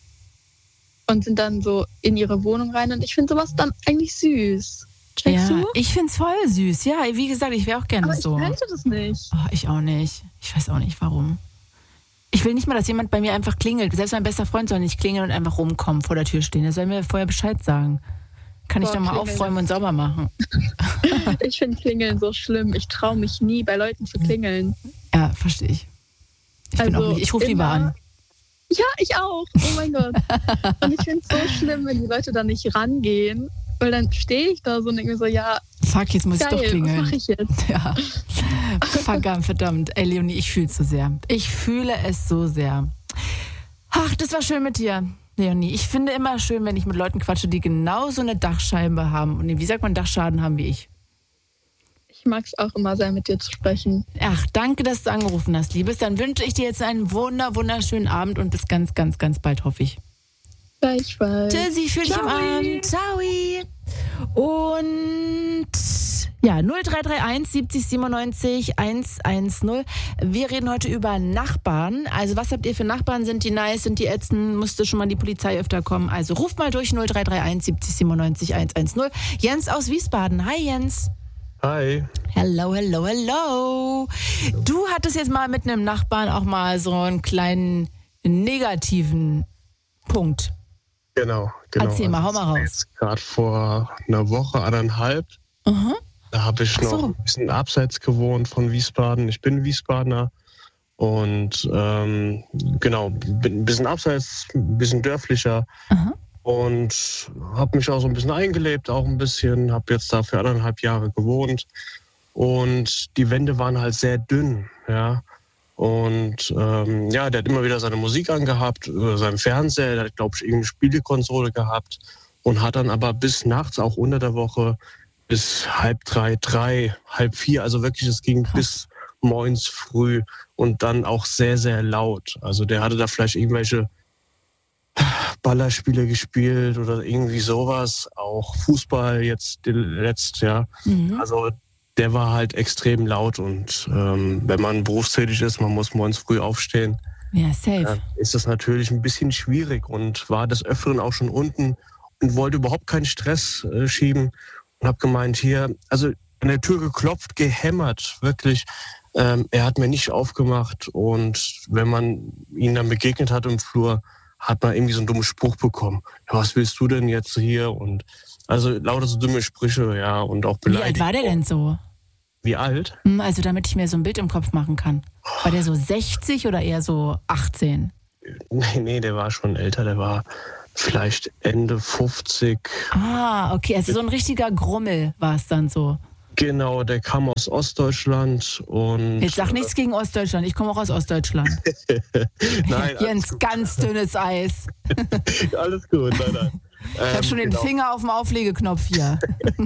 und sind dann so in ihre Wohnung rein. Und ich finde sowas dann eigentlich süß. Checkst ja, du? Ich finde es voll süß. Ja, wie gesagt, ich wäre auch gerne Aber so. ich könnte das nicht. Oh, ich auch nicht. Ich weiß auch nicht, warum. Ich will nicht mal, dass jemand bei mir einfach klingelt. Selbst mein bester Freund soll nicht klingeln und einfach rumkommen, vor der Tür stehen. Er soll mir vorher Bescheid sagen. Kann Boah, ich doch mal klingeln. Aufräumen und sauber machen. Ich finde Klingeln so schlimm. Ich traue mich nie, bei Leuten zu klingeln. Ja, verstehe ich. Ich, also bin auch nicht, ich rufe lieber an. Ja, ich auch. Oh mein Gott. Und ich finde es so schlimm, wenn die Leute da nicht rangehen. Weil dann stehe ich da so und denke mir so, ja, fuck, jetzt muss geil, ich doch klingeln. Was mache ich jetzt? Ja. Verdammt, verdammt. Ey, Leonie, ich fühle es so sehr. Ich fühle es so sehr. Ach, das war schön mit dir, Leonie. Ich finde immer schön, wenn ich mit Leuten quatsche, die genauso eine Dachscheibe haben und wie sagt man, Dachschaden haben wie ich. Ich mag es auch immer sehr, mit dir zu sprechen. Ach, danke, dass du angerufen hast, Liebes. Dann wünsche ich dir jetzt einen wunder, wunderschönen Abend und bis ganz, ganz, ganz bald, hoffe ich. Gleichfalls. Tschüssi, fühl dich am Abend. Ciao. Und ja, null drei drei eins siebzig siebenundneunzig hundertzehn. Wir reden heute über Nachbarn. Also was habt ihr für Nachbarn? Sind die nice? Sind die ätzend? Musste schon mal die Polizei öfter kommen? Also ruft mal durch null drei drei eins siebzig siebenundneunzig hundertzehn. Jens aus Wiesbaden. Hi Jens. Hi. Hello, hello, hello. Du hattest jetzt mal mit einem Nachbarn auch mal so einen kleinen negativen Punkt. Genau, genau. Erzähl mal, hau mal raus. Gerade vor einer Woche, anderthalb, uh-huh. Da habe ich noch so. ein bisschen abseits gewohnt von Wiesbaden. Ich bin Wiesbadener und ähm, genau, bin ein bisschen abseits, ein bisschen dörflicher uh-huh. und habe mich auch so ein bisschen eingelebt, auch ein bisschen, habe jetzt da für anderthalb Jahre gewohnt und die Wände waren halt sehr dünn, ja. Und ähm, ja, der hat immer wieder seine Musik angehabt, über seinen Fernseher, der hat, glaube ich, irgendeine Spielekonsole gehabt und hat dann aber bis nachts, auch unter der Woche, bis halb drei, drei, halb vier, also wirklich, es ging bis morgens früh und dann auch sehr, sehr laut. Also der hatte da vielleicht irgendwelche Ballerspiele gespielt oder irgendwie sowas, auch Fußball jetzt letzt, ja. Mhm. Also der war halt extrem laut und ähm, wenn man berufstätig ist, man muss morgens früh aufstehen, ja, safe. Äh, ist das natürlich ein bisschen schwierig und war des Öfteren auch schon unten und wollte überhaupt keinen Stress äh, schieben und habe gemeint, hier, also an der Tür geklopft, gehämmert, wirklich. Ähm, er hat mir nicht aufgemacht und wenn man ihn dann begegnet hat im Flur, hat man irgendwie so einen dummen Spruch bekommen. Ja, was willst du denn jetzt hier? Und also lauter so dumme Sprüche, ja, und auch beleidigt. Wie alt war der denn so? Wie alt? Also damit ich mir so ein Bild im Kopf machen kann. War der so sechzig oder eher so achtzehn? Nee, nee, der war schon älter, der war vielleicht Ende fünfzig. Ah, okay, also so ein richtiger Grummel war es dann so. Genau, der kam aus Ostdeutschland und... Jetzt sag nichts gegen Ostdeutschland, ich komme auch aus Ostdeutschland. Nein, hier ins ganz dünnes Eis. Alles gut, nein, nein. Ich ähm, habe schon den genau. Finger auf dem Auflegeknopf hier.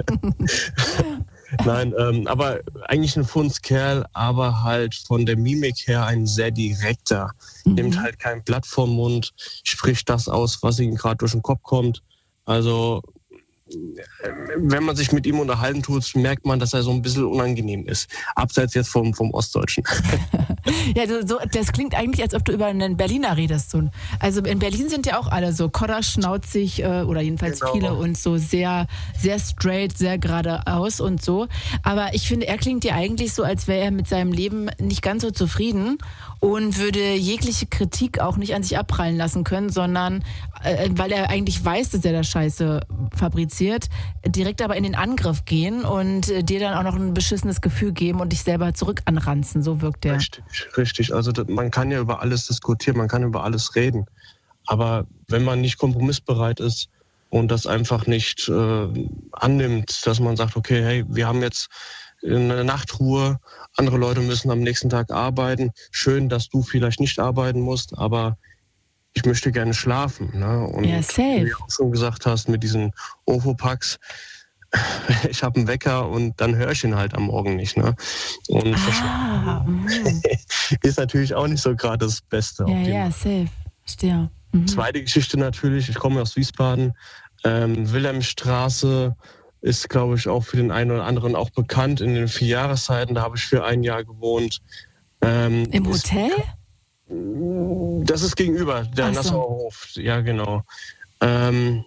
Nein, ähm, aber eigentlich ein Fundskerl, aber halt von der Mimik her ein sehr direkter. Mhm. Nimmt halt kein Blatt vom Mund, spricht das aus, was ihm gerade durch den Kopf kommt. Also wenn man sich mit ihm unterhalten tut, merkt man, dass er so ein bisschen unangenehm ist. Abseits jetzt vom, vom Ostdeutschen. Ja, so, das klingt eigentlich, als ob du über einen Berliner redest. So. Also in Berlin sind ja auch alle so kodderschnauzig äh, oder jedenfalls genau. viele und so sehr, sehr straight, sehr geradeaus und so. Aber ich finde, er klingt ja eigentlich so, als wäre er mit seinem Leben nicht ganz so zufrieden und würde jegliche Kritik auch nicht an sich abprallen lassen können, sondern äh, weil er eigentlich weiß, dass er da Scheiße fabriziert, direkt aber in den Angriff gehen und äh, dir dann auch noch ein beschissenes Gefühl geben und dich selber zurück anranzen. So wirkt der. Richtig, richtig. Also das, man kann ja über alles diskutieren, man kann über alles reden. Aber wenn man nicht kompromissbereit ist und das einfach nicht äh, annimmt, dass man sagt, okay, hey, wir haben jetzt eine Nachtruhe, andere Leute müssen am nächsten Tag arbeiten. Schön, dass du vielleicht nicht arbeiten musst, aber ich möchte gerne schlafen. Ne? Und ja, safe. Wie du auch schon gesagt hast, mit diesen Ofo-Packs, ich habe einen Wecker und dann höre ich ihn halt am Morgen nicht. Ne? Und ah, ist natürlich auch nicht so gerade das Beste. Ja, ja, safe. Verstehe. Mhm. Zweite Geschichte natürlich, ich komme aus Wiesbaden, ähm, Wilhelmstraße ist, glaube ich, auch für den einen oder anderen auch bekannt. In den vier Jahreszeiten, da habe ich für ein Jahr gewohnt. Ähm, Im Hotel? Ist, das ist gegenüber, der so. Nassauer Hof. Ja, genau. Ähm,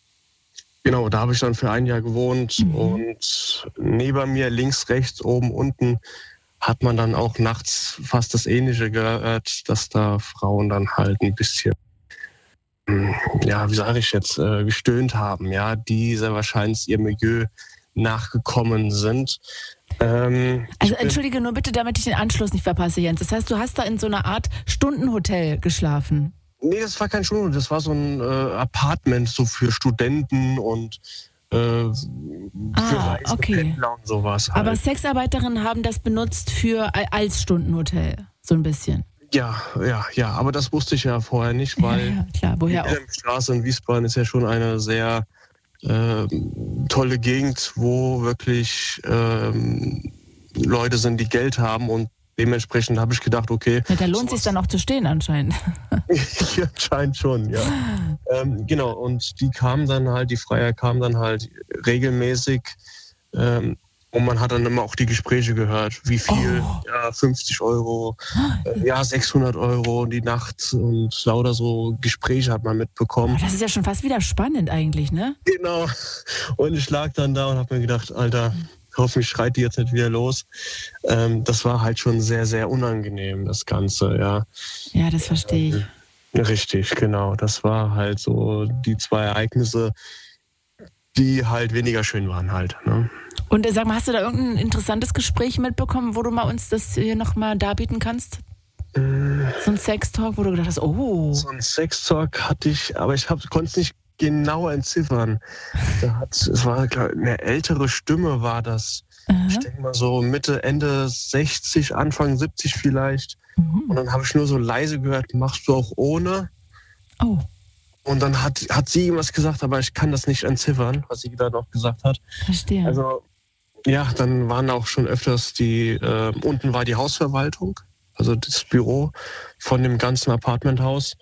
genau, da habe ich dann für ein Jahr gewohnt. Mhm. Und neben mir, links, rechts, oben, unten, hat man dann auch nachts fast das Ähnliche gehört, dass da Frauen dann halt ein bisschen, ja, wie sage ich jetzt, äh, gestöhnt haben, ja, die sehr wahrscheinlich ihr Milieu nachgekommen sind. Ähm, also entschuldige nur bitte, damit ich den Anschluss nicht verpasse, Jens. Das heißt, du hast da in so einer Art Stundenhotel geschlafen? Nee, das war kein Stundenhotel, das war so ein äh, Apartment so für Studenten und äh, für ah, okay. Pendler und sowas. Halt. Aber Sexarbeiterinnen haben das benutzt für als Stundenhotel, so ein bisschen. Ja, ja, ja, aber das wusste ich ja vorher nicht, weil ja, ja, klar. Woher die Straße in Wiesbaden ist ja schon eine sehr äh, tolle Gegend, wo wirklich ähm, Leute sind, die Geld haben und dementsprechend habe ich gedacht, okay. Ja, da lohnt es sich dann auch zu stehen anscheinend. Ja, anscheinend schon, ja. ähm, genau, und die kamen dann halt, die Freier kamen dann halt regelmäßig ähm, und man hat dann immer auch die Gespräche gehört, wie viel, oh. ja, fünfzig Euro, äh, ja, sechshundert Euro die Nacht und lauter so Gespräche hat man mitbekommen. Oh, das ist ja schon fast wieder spannend eigentlich, ne? Genau. Und ich lag dann da und habe mir gedacht, Alter, hoffentlich schreit die jetzt nicht wieder los. Ähm, das war halt schon sehr, sehr unangenehm, das Ganze, ja. Ja, das verstehe ich. Ähm, richtig, genau. Das war halt so die zwei Ereignisse, die halt weniger schön waren halt, ne? Und sag mal, hast du da irgendein interessantes Gespräch mitbekommen, wo du mal uns das hier nochmal darbieten kannst? Äh, so ein Sextalk, wo du gedacht hast, oh. So ein Sextalk hatte ich, aber ich konnte es nicht genau entziffern. Da hat, es war eine ältere Stimme, war das. Uh-huh. Ich denke mal so Mitte, Ende sechzig, Anfang siebzig vielleicht. Uh-huh. Und dann habe ich nur so leise gehört, machst du auch ohne? Oh. Und dann hat, hat sie irgendwas gesagt, aber ich kann das nicht entziffern, was sie da noch gesagt hat. Verstehe. Also, ja, dann waren auch schon öfters die, äh, unten war die Hausverwaltung, also das Büro von dem ganzen Apartmenthaus.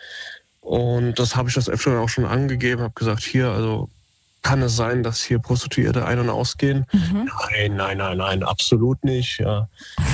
Und das habe ich das öfter auch schon angegeben, habe gesagt, hier, also kann es sein, dass hier Prostituierte ein- und ausgehen? Mhm. Nein, nein, nein, nein, absolut nicht, ja.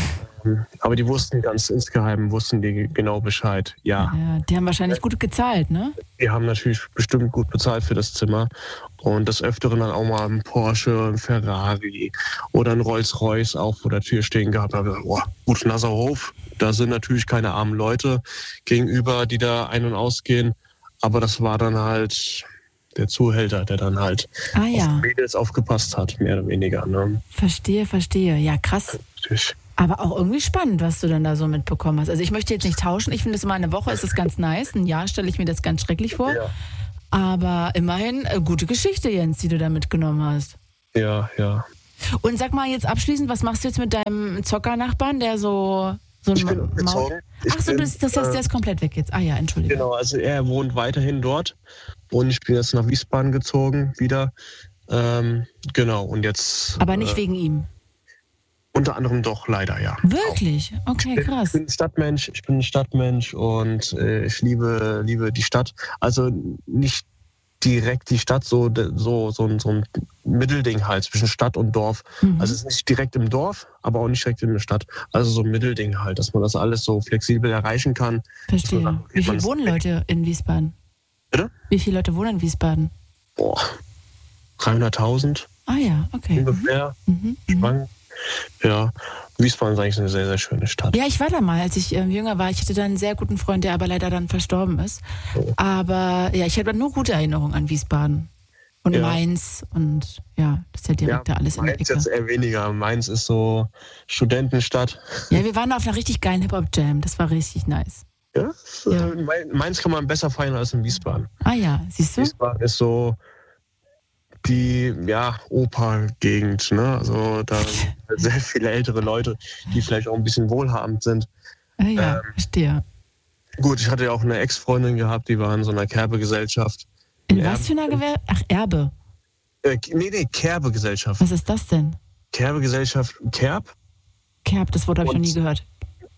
Aber die wussten ganz insgeheim, wussten die genau Bescheid, ja. Ja, die haben wahrscheinlich gut gezahlt, ne? Die haben natürlich bestimmt gut bezahlt für das Zimmer. Und des Öfteren dann auch mal ein Porsche, ein Ferrari oder ein Rolls-Royce auch vor der Tür stehen gehabt. Da habe ich gesagt, boah, gut, Nassauer Hof, da sind natürlich keine armen Leute gegenüber, die da ein- und ausgehen. aber das war dann halt der Zuhälter, der dann halt ah, ja. auf die Mädels aufgepasst hat, mehr oder weniger. Ne? Verstehe, verstehe. Ja, krass. Richtig. Aber auch irgendwie spannend, was du dann da so mitbekommen hast. Also ich möchte jetzt nicht tauschen. Ich finde, es immer eine Woche ist das ganz nice. Ein Jahr stelle ich mir das ganz schrecklich vor. Ja. Aber immerhin äh, gute Geschichte, Jens, die du da mitgenommen hast. Ja, ja. Und sag mal jetzt abschließend, was machst du jetzt mit deinem Zockernachbarn, der so... so ein ich bin umgezogen. Ach so, bin, das, das heißt, der ist komplett weg jetzt. Ah ja, entschuldige. Genau, also er wohnt weiterhin dort. Und ich bin jetzt nach Wiesbaden gezogen wieder. Ähm, genau, und jetzt... Aber nicht äh, wegen ihm? Unter anderem doch, leider, ja. Wirklich? Okay, krass. Ich bin ein Stadtmensch, ich bin ein Stadtmensch und äh, ich liebe, liebe die Stadt. Also nicht direkt die Stadt, so, so, so, ein, so ein Mittelding halt zwischen Stadt und Dorf. Mhm. Also es ist nicht direkt im Dorf, aber auch nicht direkt in der Stadt. Also so ein Mittelding halt, dass man das alles so flexibel erreichen kann. Verstehe. So, wie viele wohnen Leute in Wiesbaden? Bitte? Wie viele Leute wohnen in Wiesbaden? Boah, dreihunderttausend. Ah ja, okay. Ungefähr. Mhm. Spannend. Ja, Wiesbaden ist eigentlich eine sehr, sehr schöne Stadt. Ja, ich war da mal, als ich ähm, jünger war. Ich hatte da einen sehr guten Freund, der aber leider dann verstorben ist. Oh. Aber ja, ich habe nur gute Erinnerungen an Wiesbaden. Und ja. Mainz und ja, das ist ja direkt ja, da alles in der Ecke. Mainz jetzt eher weniger. Mainz ist so Studentenstadt. Ja, wir waren auf einer richtig geilen Hip-Hop-Jam. Das war richtig nice. Ja? ja? Mainz kann man besser feiern als in Wiesbaden. Ah ja, siehst du? Wiesbaden ist so die, ja, Oper-Gegend, ne? Also da sind sehr viele ältere Leute, die vielleicht auch ein bisschen wohlhabend sind. Ah ja, ähm, verstehe. Gut, ich hatte ja auch eine Ex-Freundin gehabt, die war in so einer Kerbe-Gesellschaft. In was für einer Gewerbe? Ach, Erbe. Äh, nee, nee, Kerbe-Gesellschaft. Was ist das denn? Kerbe-Gesellschaft, Kerb? Kerb, das Wort habe ich noch nie gehört.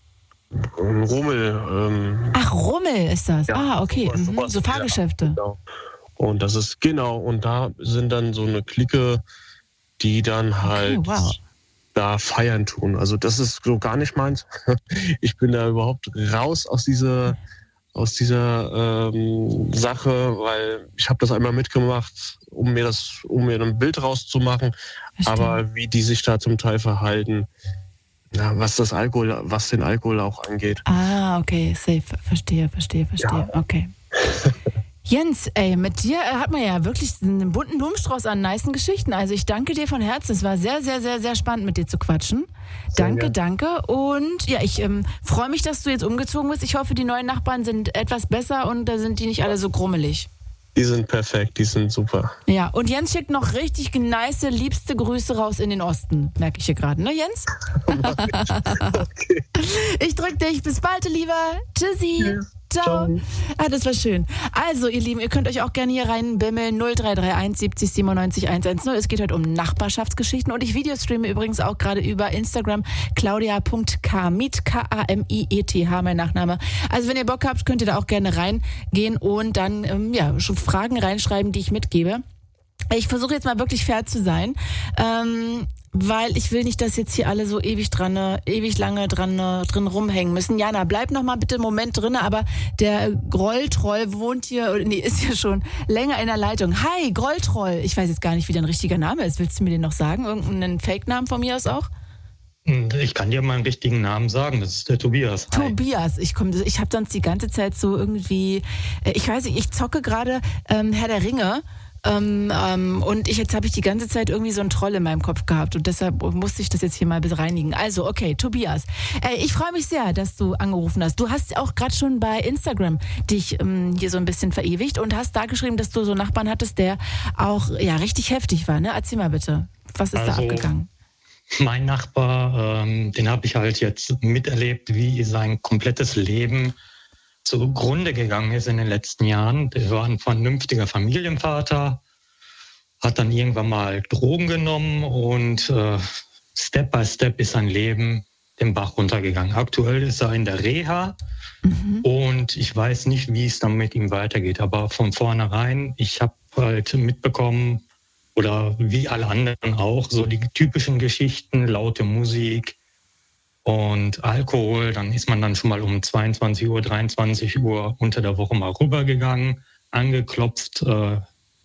Rummel. Ähm, Ach, Rummel ist das. Ja, ah, okay. sowas, mhm. sowas, So Fahrgeschäfte. Ja, genau. Und das ist, genau, und da sind dann so eine Clique, die dann halt okay, wow. da feiern tun. Also das ist so gar nicht meins. Ich bin da überhaupt raus aus dieser, aus dieser ähm, Sache, weil ich habe das einmal mitgemacht, um mir das, um mir ein Bild rauszumachen. Verstehe. Aber wie die sich da zum Teil verhalten, ja, was das Alkohol, was den Alkohol auch angeht. Ah, okay, safe. Verstehe, verstehe, verstehe. Ja. Okay. Jens, ey, mit dir hat man ja wirklich einen bunten Blumenstrauß an nicen Geschichten. Also ich danke dir von Herzen. Es war sehr, sehr, sehr, sehr spannend, mit dir zu quatschen. Sehr danke, gern. danke. Und ja, ich ähm, freue mich, dass du jetzt umgezogen bist. Ich hoffe, die neuen Nachbarn sind etwas besser und da sind die nicht alle so grummelig. Die sind perfekt, die sind super. Ja, und Jens schickt noch richtig nice, liebste Grüße raus in den Osten. Merke ich hier gerade, ne Jens? Okay. Ich drück dich. Bis bald, lieber. Tschüssi. Ja. Ciao. Ah, das war schön. Also, ihr Lieben, ihr könnt euch auch gerne hier reinbimmeln. null drei drei eins siebzig siebenundneunzig hundertzehn. Es geht heute um Nachbarschaftsgeschichten und ich videostreame übrigens auch gerade über Instagram claudia punkt kamiet, K A M I E T H, mein Nachname. Also, wenn ihr Bock habt, könnt ihr da auch gerne reingehen und dann ähm, ja, schon Fragen reinschreiben, die ich mitgebe. Ich versuche jetzt mal wirklich fair zu sein, ähm, weil ich will nicht, dass jetzt hier alle so ewig dran, ewig lange dran drin rumhängen müssen. Jana, bleib noch mal bitte einen Moment drin, aber der Grolltroll wohnt hier, nee, ist ja schon länger in der Leitung. Hi, Grolltroll. Ich weiß jetzt gar nicht, wie dein richtiger Name ist. Willst du mir den noch sagen? Irgendeinen Fake-Namen von mir aus auch? Ich kann dir meinen richtigen Namen sagen, das ist der Tobias. Hi. Tobias, ich komme, ich habe sonst die ganze Zeit so irgendwie, ich weiß nicht, ich zocke gerade ähm, Herr der Ringe. Ähm, ähm, und ich, jetzt habe ich die ganze Zeit irgendwie so einen Troll in meinem Kopf gehabt und deshalb musste ich das jetzt hier mal bereinigen. Also, okay, Tobias, äh, ich freue mich sehr, dass du angerufen hast. Du hast auch gerade schon bei Instagram dich ähm, hier so ein bisschen verewigt und hast da geschrieben, dass du so einen Nachbarn hattest, der auch ja richtig heftig war. Ne? Erzähl mal bitte, was ist also, da abgegangen? Mein Nachbar, ähm, den habe ich halt jetzt miterlebt, wie sein komplettes Leben zugrunde gegangen ist in den letzten Jahren. Der war ein vernünftiger Familienvater, hat dann irgendwann mal Drogen genommen und äh, Step by Step ist sein Leben den Bach runtergegangen. Aktuell ist er in der Reha mhm. und ich weiß nicht, wie es dann mit ihm weitergeht. Aber von vornherein, ich habe halt mitbekommen, oder wie alle anderen auch, so die typischen Geschichten, laute Musik, und Alkohol, dann ist man dann schon mal um zweiundzwanzig Uhr, dreiundzwanzig Uhr unter der Woche mal rübergegangen, angeklopft, äh,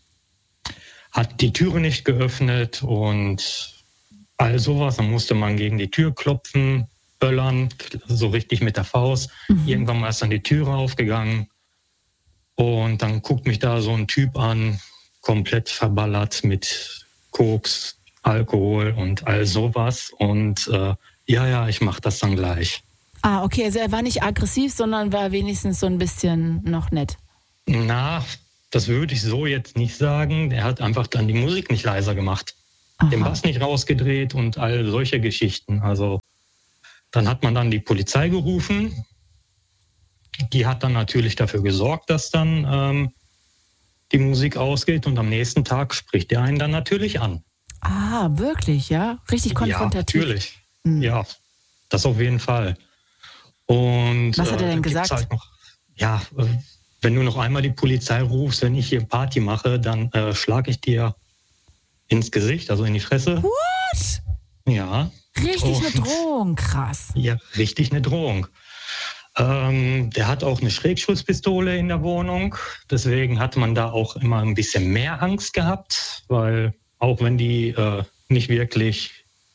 hat die Türe nicht geöffnet und all sowas. Dann musste man gegen die Tür klopfen, böllern, so richtig mit der Faust. Mhm. Irgendwann mal ist dann die Türe aufgegangen Und dann guckt mich da so ein Typ an, komplett verballert mit Koks, Alkohol und all sowas. Und äh, ja, ja, ich mach das dann gleich. Ah, okay, also er war nicht aggressiv, sondern war wenigstens so ein bisschen noch nett. Na, das würde ich so jetzt nicht sagen. Er hat einfach dann die Musik nicht leiser gemacht. Aha. Den Bass nicht rausgedreht und all solche Geschichten. Also dann hat man dann die Polizei gerufen. Die hat dann natürlich dafür gesorgt, dass dann ähm, die Musik ausgeht. Und am nächsten Tag spricht er einen dann natürlich an. Ah, wirklich, ja? Richtig konfrontativ. Ja, natürlich. Mhm. Ja, das auf jeden Fall. Und, was hat er denn äh, gesagt? Halt noch, ja, äh, wenn du noch einmal die Polizei rufst, wenn ich hier Party mache, dann äh, schlage ich dir ins Gesicht, also in die Fresse. What? Ja. Richtig und, eine Drohung, krass. Ja, richtig eine Drohung. Ähm, der hat auch eine Schrägschusspistole in der Wohnung. Deswegen hat man da auch immer ein bisschen mehr Angst gehabt, weil auch wenn die äh, nicht wirklich,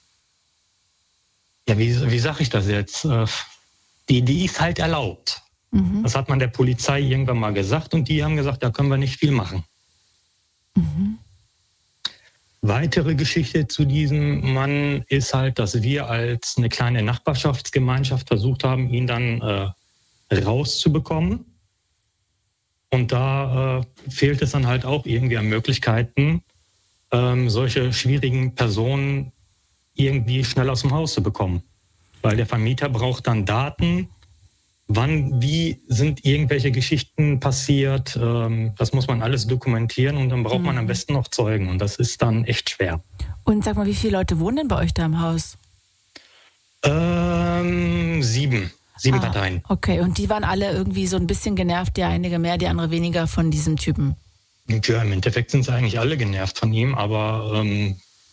ja, wie, wie sage ich das jetzt, äh, die, die ist halt erlaubt. Mhm. Das hat man der Polizei irgendwann mal gesagt und die haben gesagt, da können wir nicht viel machen. Mhm. Weitere Geschichte zu diesem Mann ist halt, dass wir als eine kleine Nachbarschaftsgemeinschaft versucht haben, ihn dann äh, rauszubekommen. Und da äh, fehlt es dann halt auch irgendwie an Möglichkeiten, ähm, solche schwierigen Personen irgendwie schnell aus dem Haus zu bekommen. Weil der Vermieter braucht dann Daten, wann, wie sind irgendwelche Geschichten passiert. Ähm, das muss man alles dokumentieren und dann braucht mhm. man am besten noch Zeugen. Und das ist dann echt schwer. Und sag mal, wie viele Leute wohnen denn bei euch da im Haus? Ähm, sieben. Sieben ah, Parteien. Okay, und die waren alle irgendwie so ein bisschen genervt, der einige mehr, die andere weniger von diesem Typen? Ja, im Endeffekt sind sie eigentlich alle genervt von ihm, aber ähm,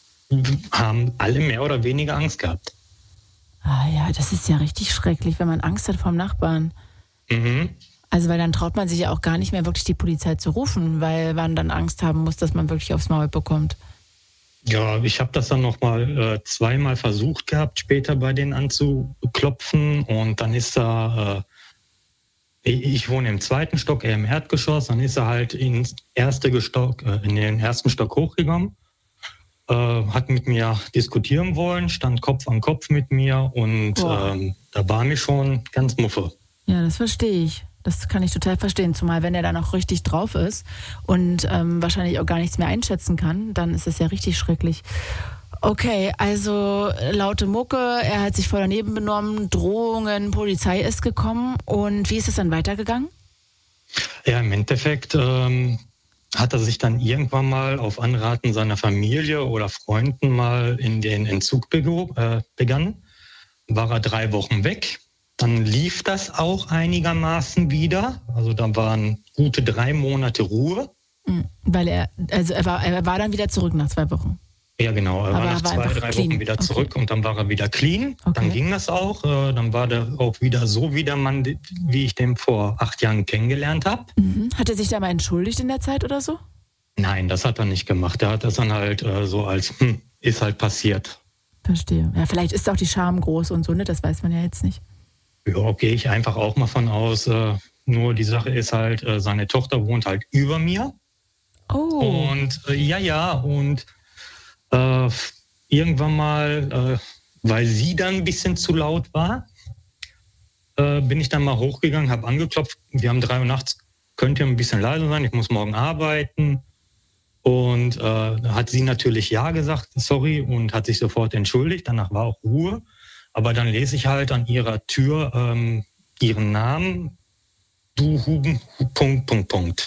haben alle mehr oder weniger Angst gehabt. Ah ja, das ist ja richtig schrecklich, wenn man Angst hat vom Nachbarn. Mhm. Also weil dann traut man sich ja auch gar nicht mehr wirklich die Polizei zu rufen, weil man dann Angst haben muss, dass man wirklich aufs Maul bekommt. Ja, ich habe das dann nochmal äh, zweimal versucht gehabt, später bei denen anzuklopfen und dann ist er, äh, ich wohne im zweiten Stock, er im Erdgeschoss, dann ist er halt ins erste Stock, äh, in den ersten Stock hochgegangen. Äh, hat mit mir diskutieren wollen, stand Kopf an Kopf mit mir und ähm, da war mir schon ganz muffe. Ja, das verstehe ich. Das kann ich total verstehen, zumal wenn er dann auch richtig drauf ist und ähm, wahrscheinlich auch gar nichts mehr einschätzen kann, dann ist es ja richtig schrecklich. Okay, also laute Mucke, er hat sich voll daneben benommen, Drohungen, Polizei ist gekommen und wie ist es dann weitergegangen? Ja, im Endeffekt ähm, hat er sich dann irgendwann mal auf Anraten seiner Familie oder Freunden mal in den Entzug bego- äh, begangen. War er drei Wochen weg. Dann lief das auch einigermaßen wieder. Also da waren gute drei Monate Ruhe. Weil er, also er war, er war dann wieder zurück nach zwei Wochen. Ja, genau. Er Aber war nach er war zwei, drei clean. Wochen wieder zurück Okay. und dann war er wieder clean. Okay. Dann ging das auch. Dann war der auch wieder so wie der Mann, wie ich den vor acht Jahren kennengelernt habe. Mhm. Hat er sich da mal entschuldigt in der Zeit oder so? Nein, das hat er nicht gemacht. Er hat das dann halt äh, so als, hm, ist halt passiert. Verstehe. Ja, vielleicht ist auch die Scham groß und so, ne? Das weiß man ja jetzt nicht. Ja, gehe ich einfach auch mal von aus. Äh, nur die Sache ist halt, äh, seine Tochter wohnt halt über mir. Oh. Und äh, ja, ja, und äh, irgendwann mal, äh, weil sie dann ein bisschen zu laut war, äh, bin ich dann mal hochgegangen, habe angeklopft. Wir haben drei Uhr nachts, könnt ihr ein bisschen leiser sein, ich muss morgen arbeiten. Und äh, hat sie natürlich ja gesagt, sorry, und hat sich sofort entschuldigt. Danach war auch Ruhe. Aber dann lese ich halt an ihrer Tür ähm, ihren Namen, du Huben, Punkt, Punkt, Punkt.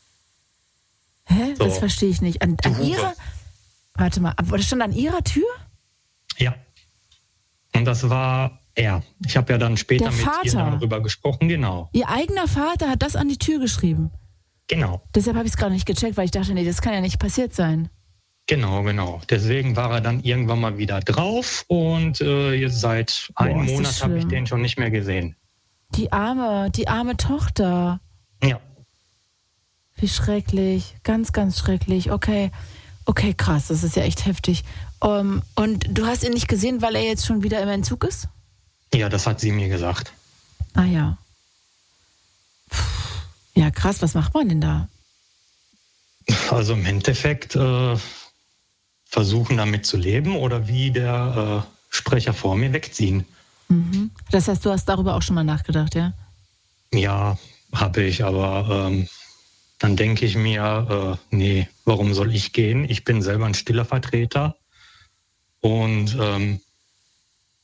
Hä? So. Das verstehe ich nicht. An, an ihrer, warte mal, das stand an ihrer Tür? Ja. Und das war er. Ich habe ja dann später Der mit Vater. ihr darüber gesprochen, genau. Ihr eigener Vater hat das an die Tür geschrieben? Genau. Deshalb habe ich es gerade nicht gecheckt, weil ich dachte, nee, das kann ja nicht passiert sein. Genau, genau. Deswegen war er dann irgendwann mal wieder drauf und äh, jetzt seit Boah, einem ist das Monat habe ich schlimm. den schon nicht mehr gesehen. Die arme, die arme Tochter. Ja. Wie schrecklich. Ganz, ganz schrecklich. Okay. Okay, krass. Das ist ja echt heftig. Um, und du hast ihn nicht gesehen, weil er jetzt schon wieder im Entzug ist? Ja, das hat sie mir gesagt. Ah ja. Puh. Ja, krass, was macht man denn da? Also im Endeffekt äh, versuchen damit zu leben oder wie der äh, Sprecher vor mir wegziehen. Mhm. Das heißt, du hast darüber auch schon mal nachgedacht, ja? Ja, habe ich, aber ähm, dann denke ich mir, äh, nee, warum soll ich gehen? Ich bin selber ein stiller Vertreter und ähm,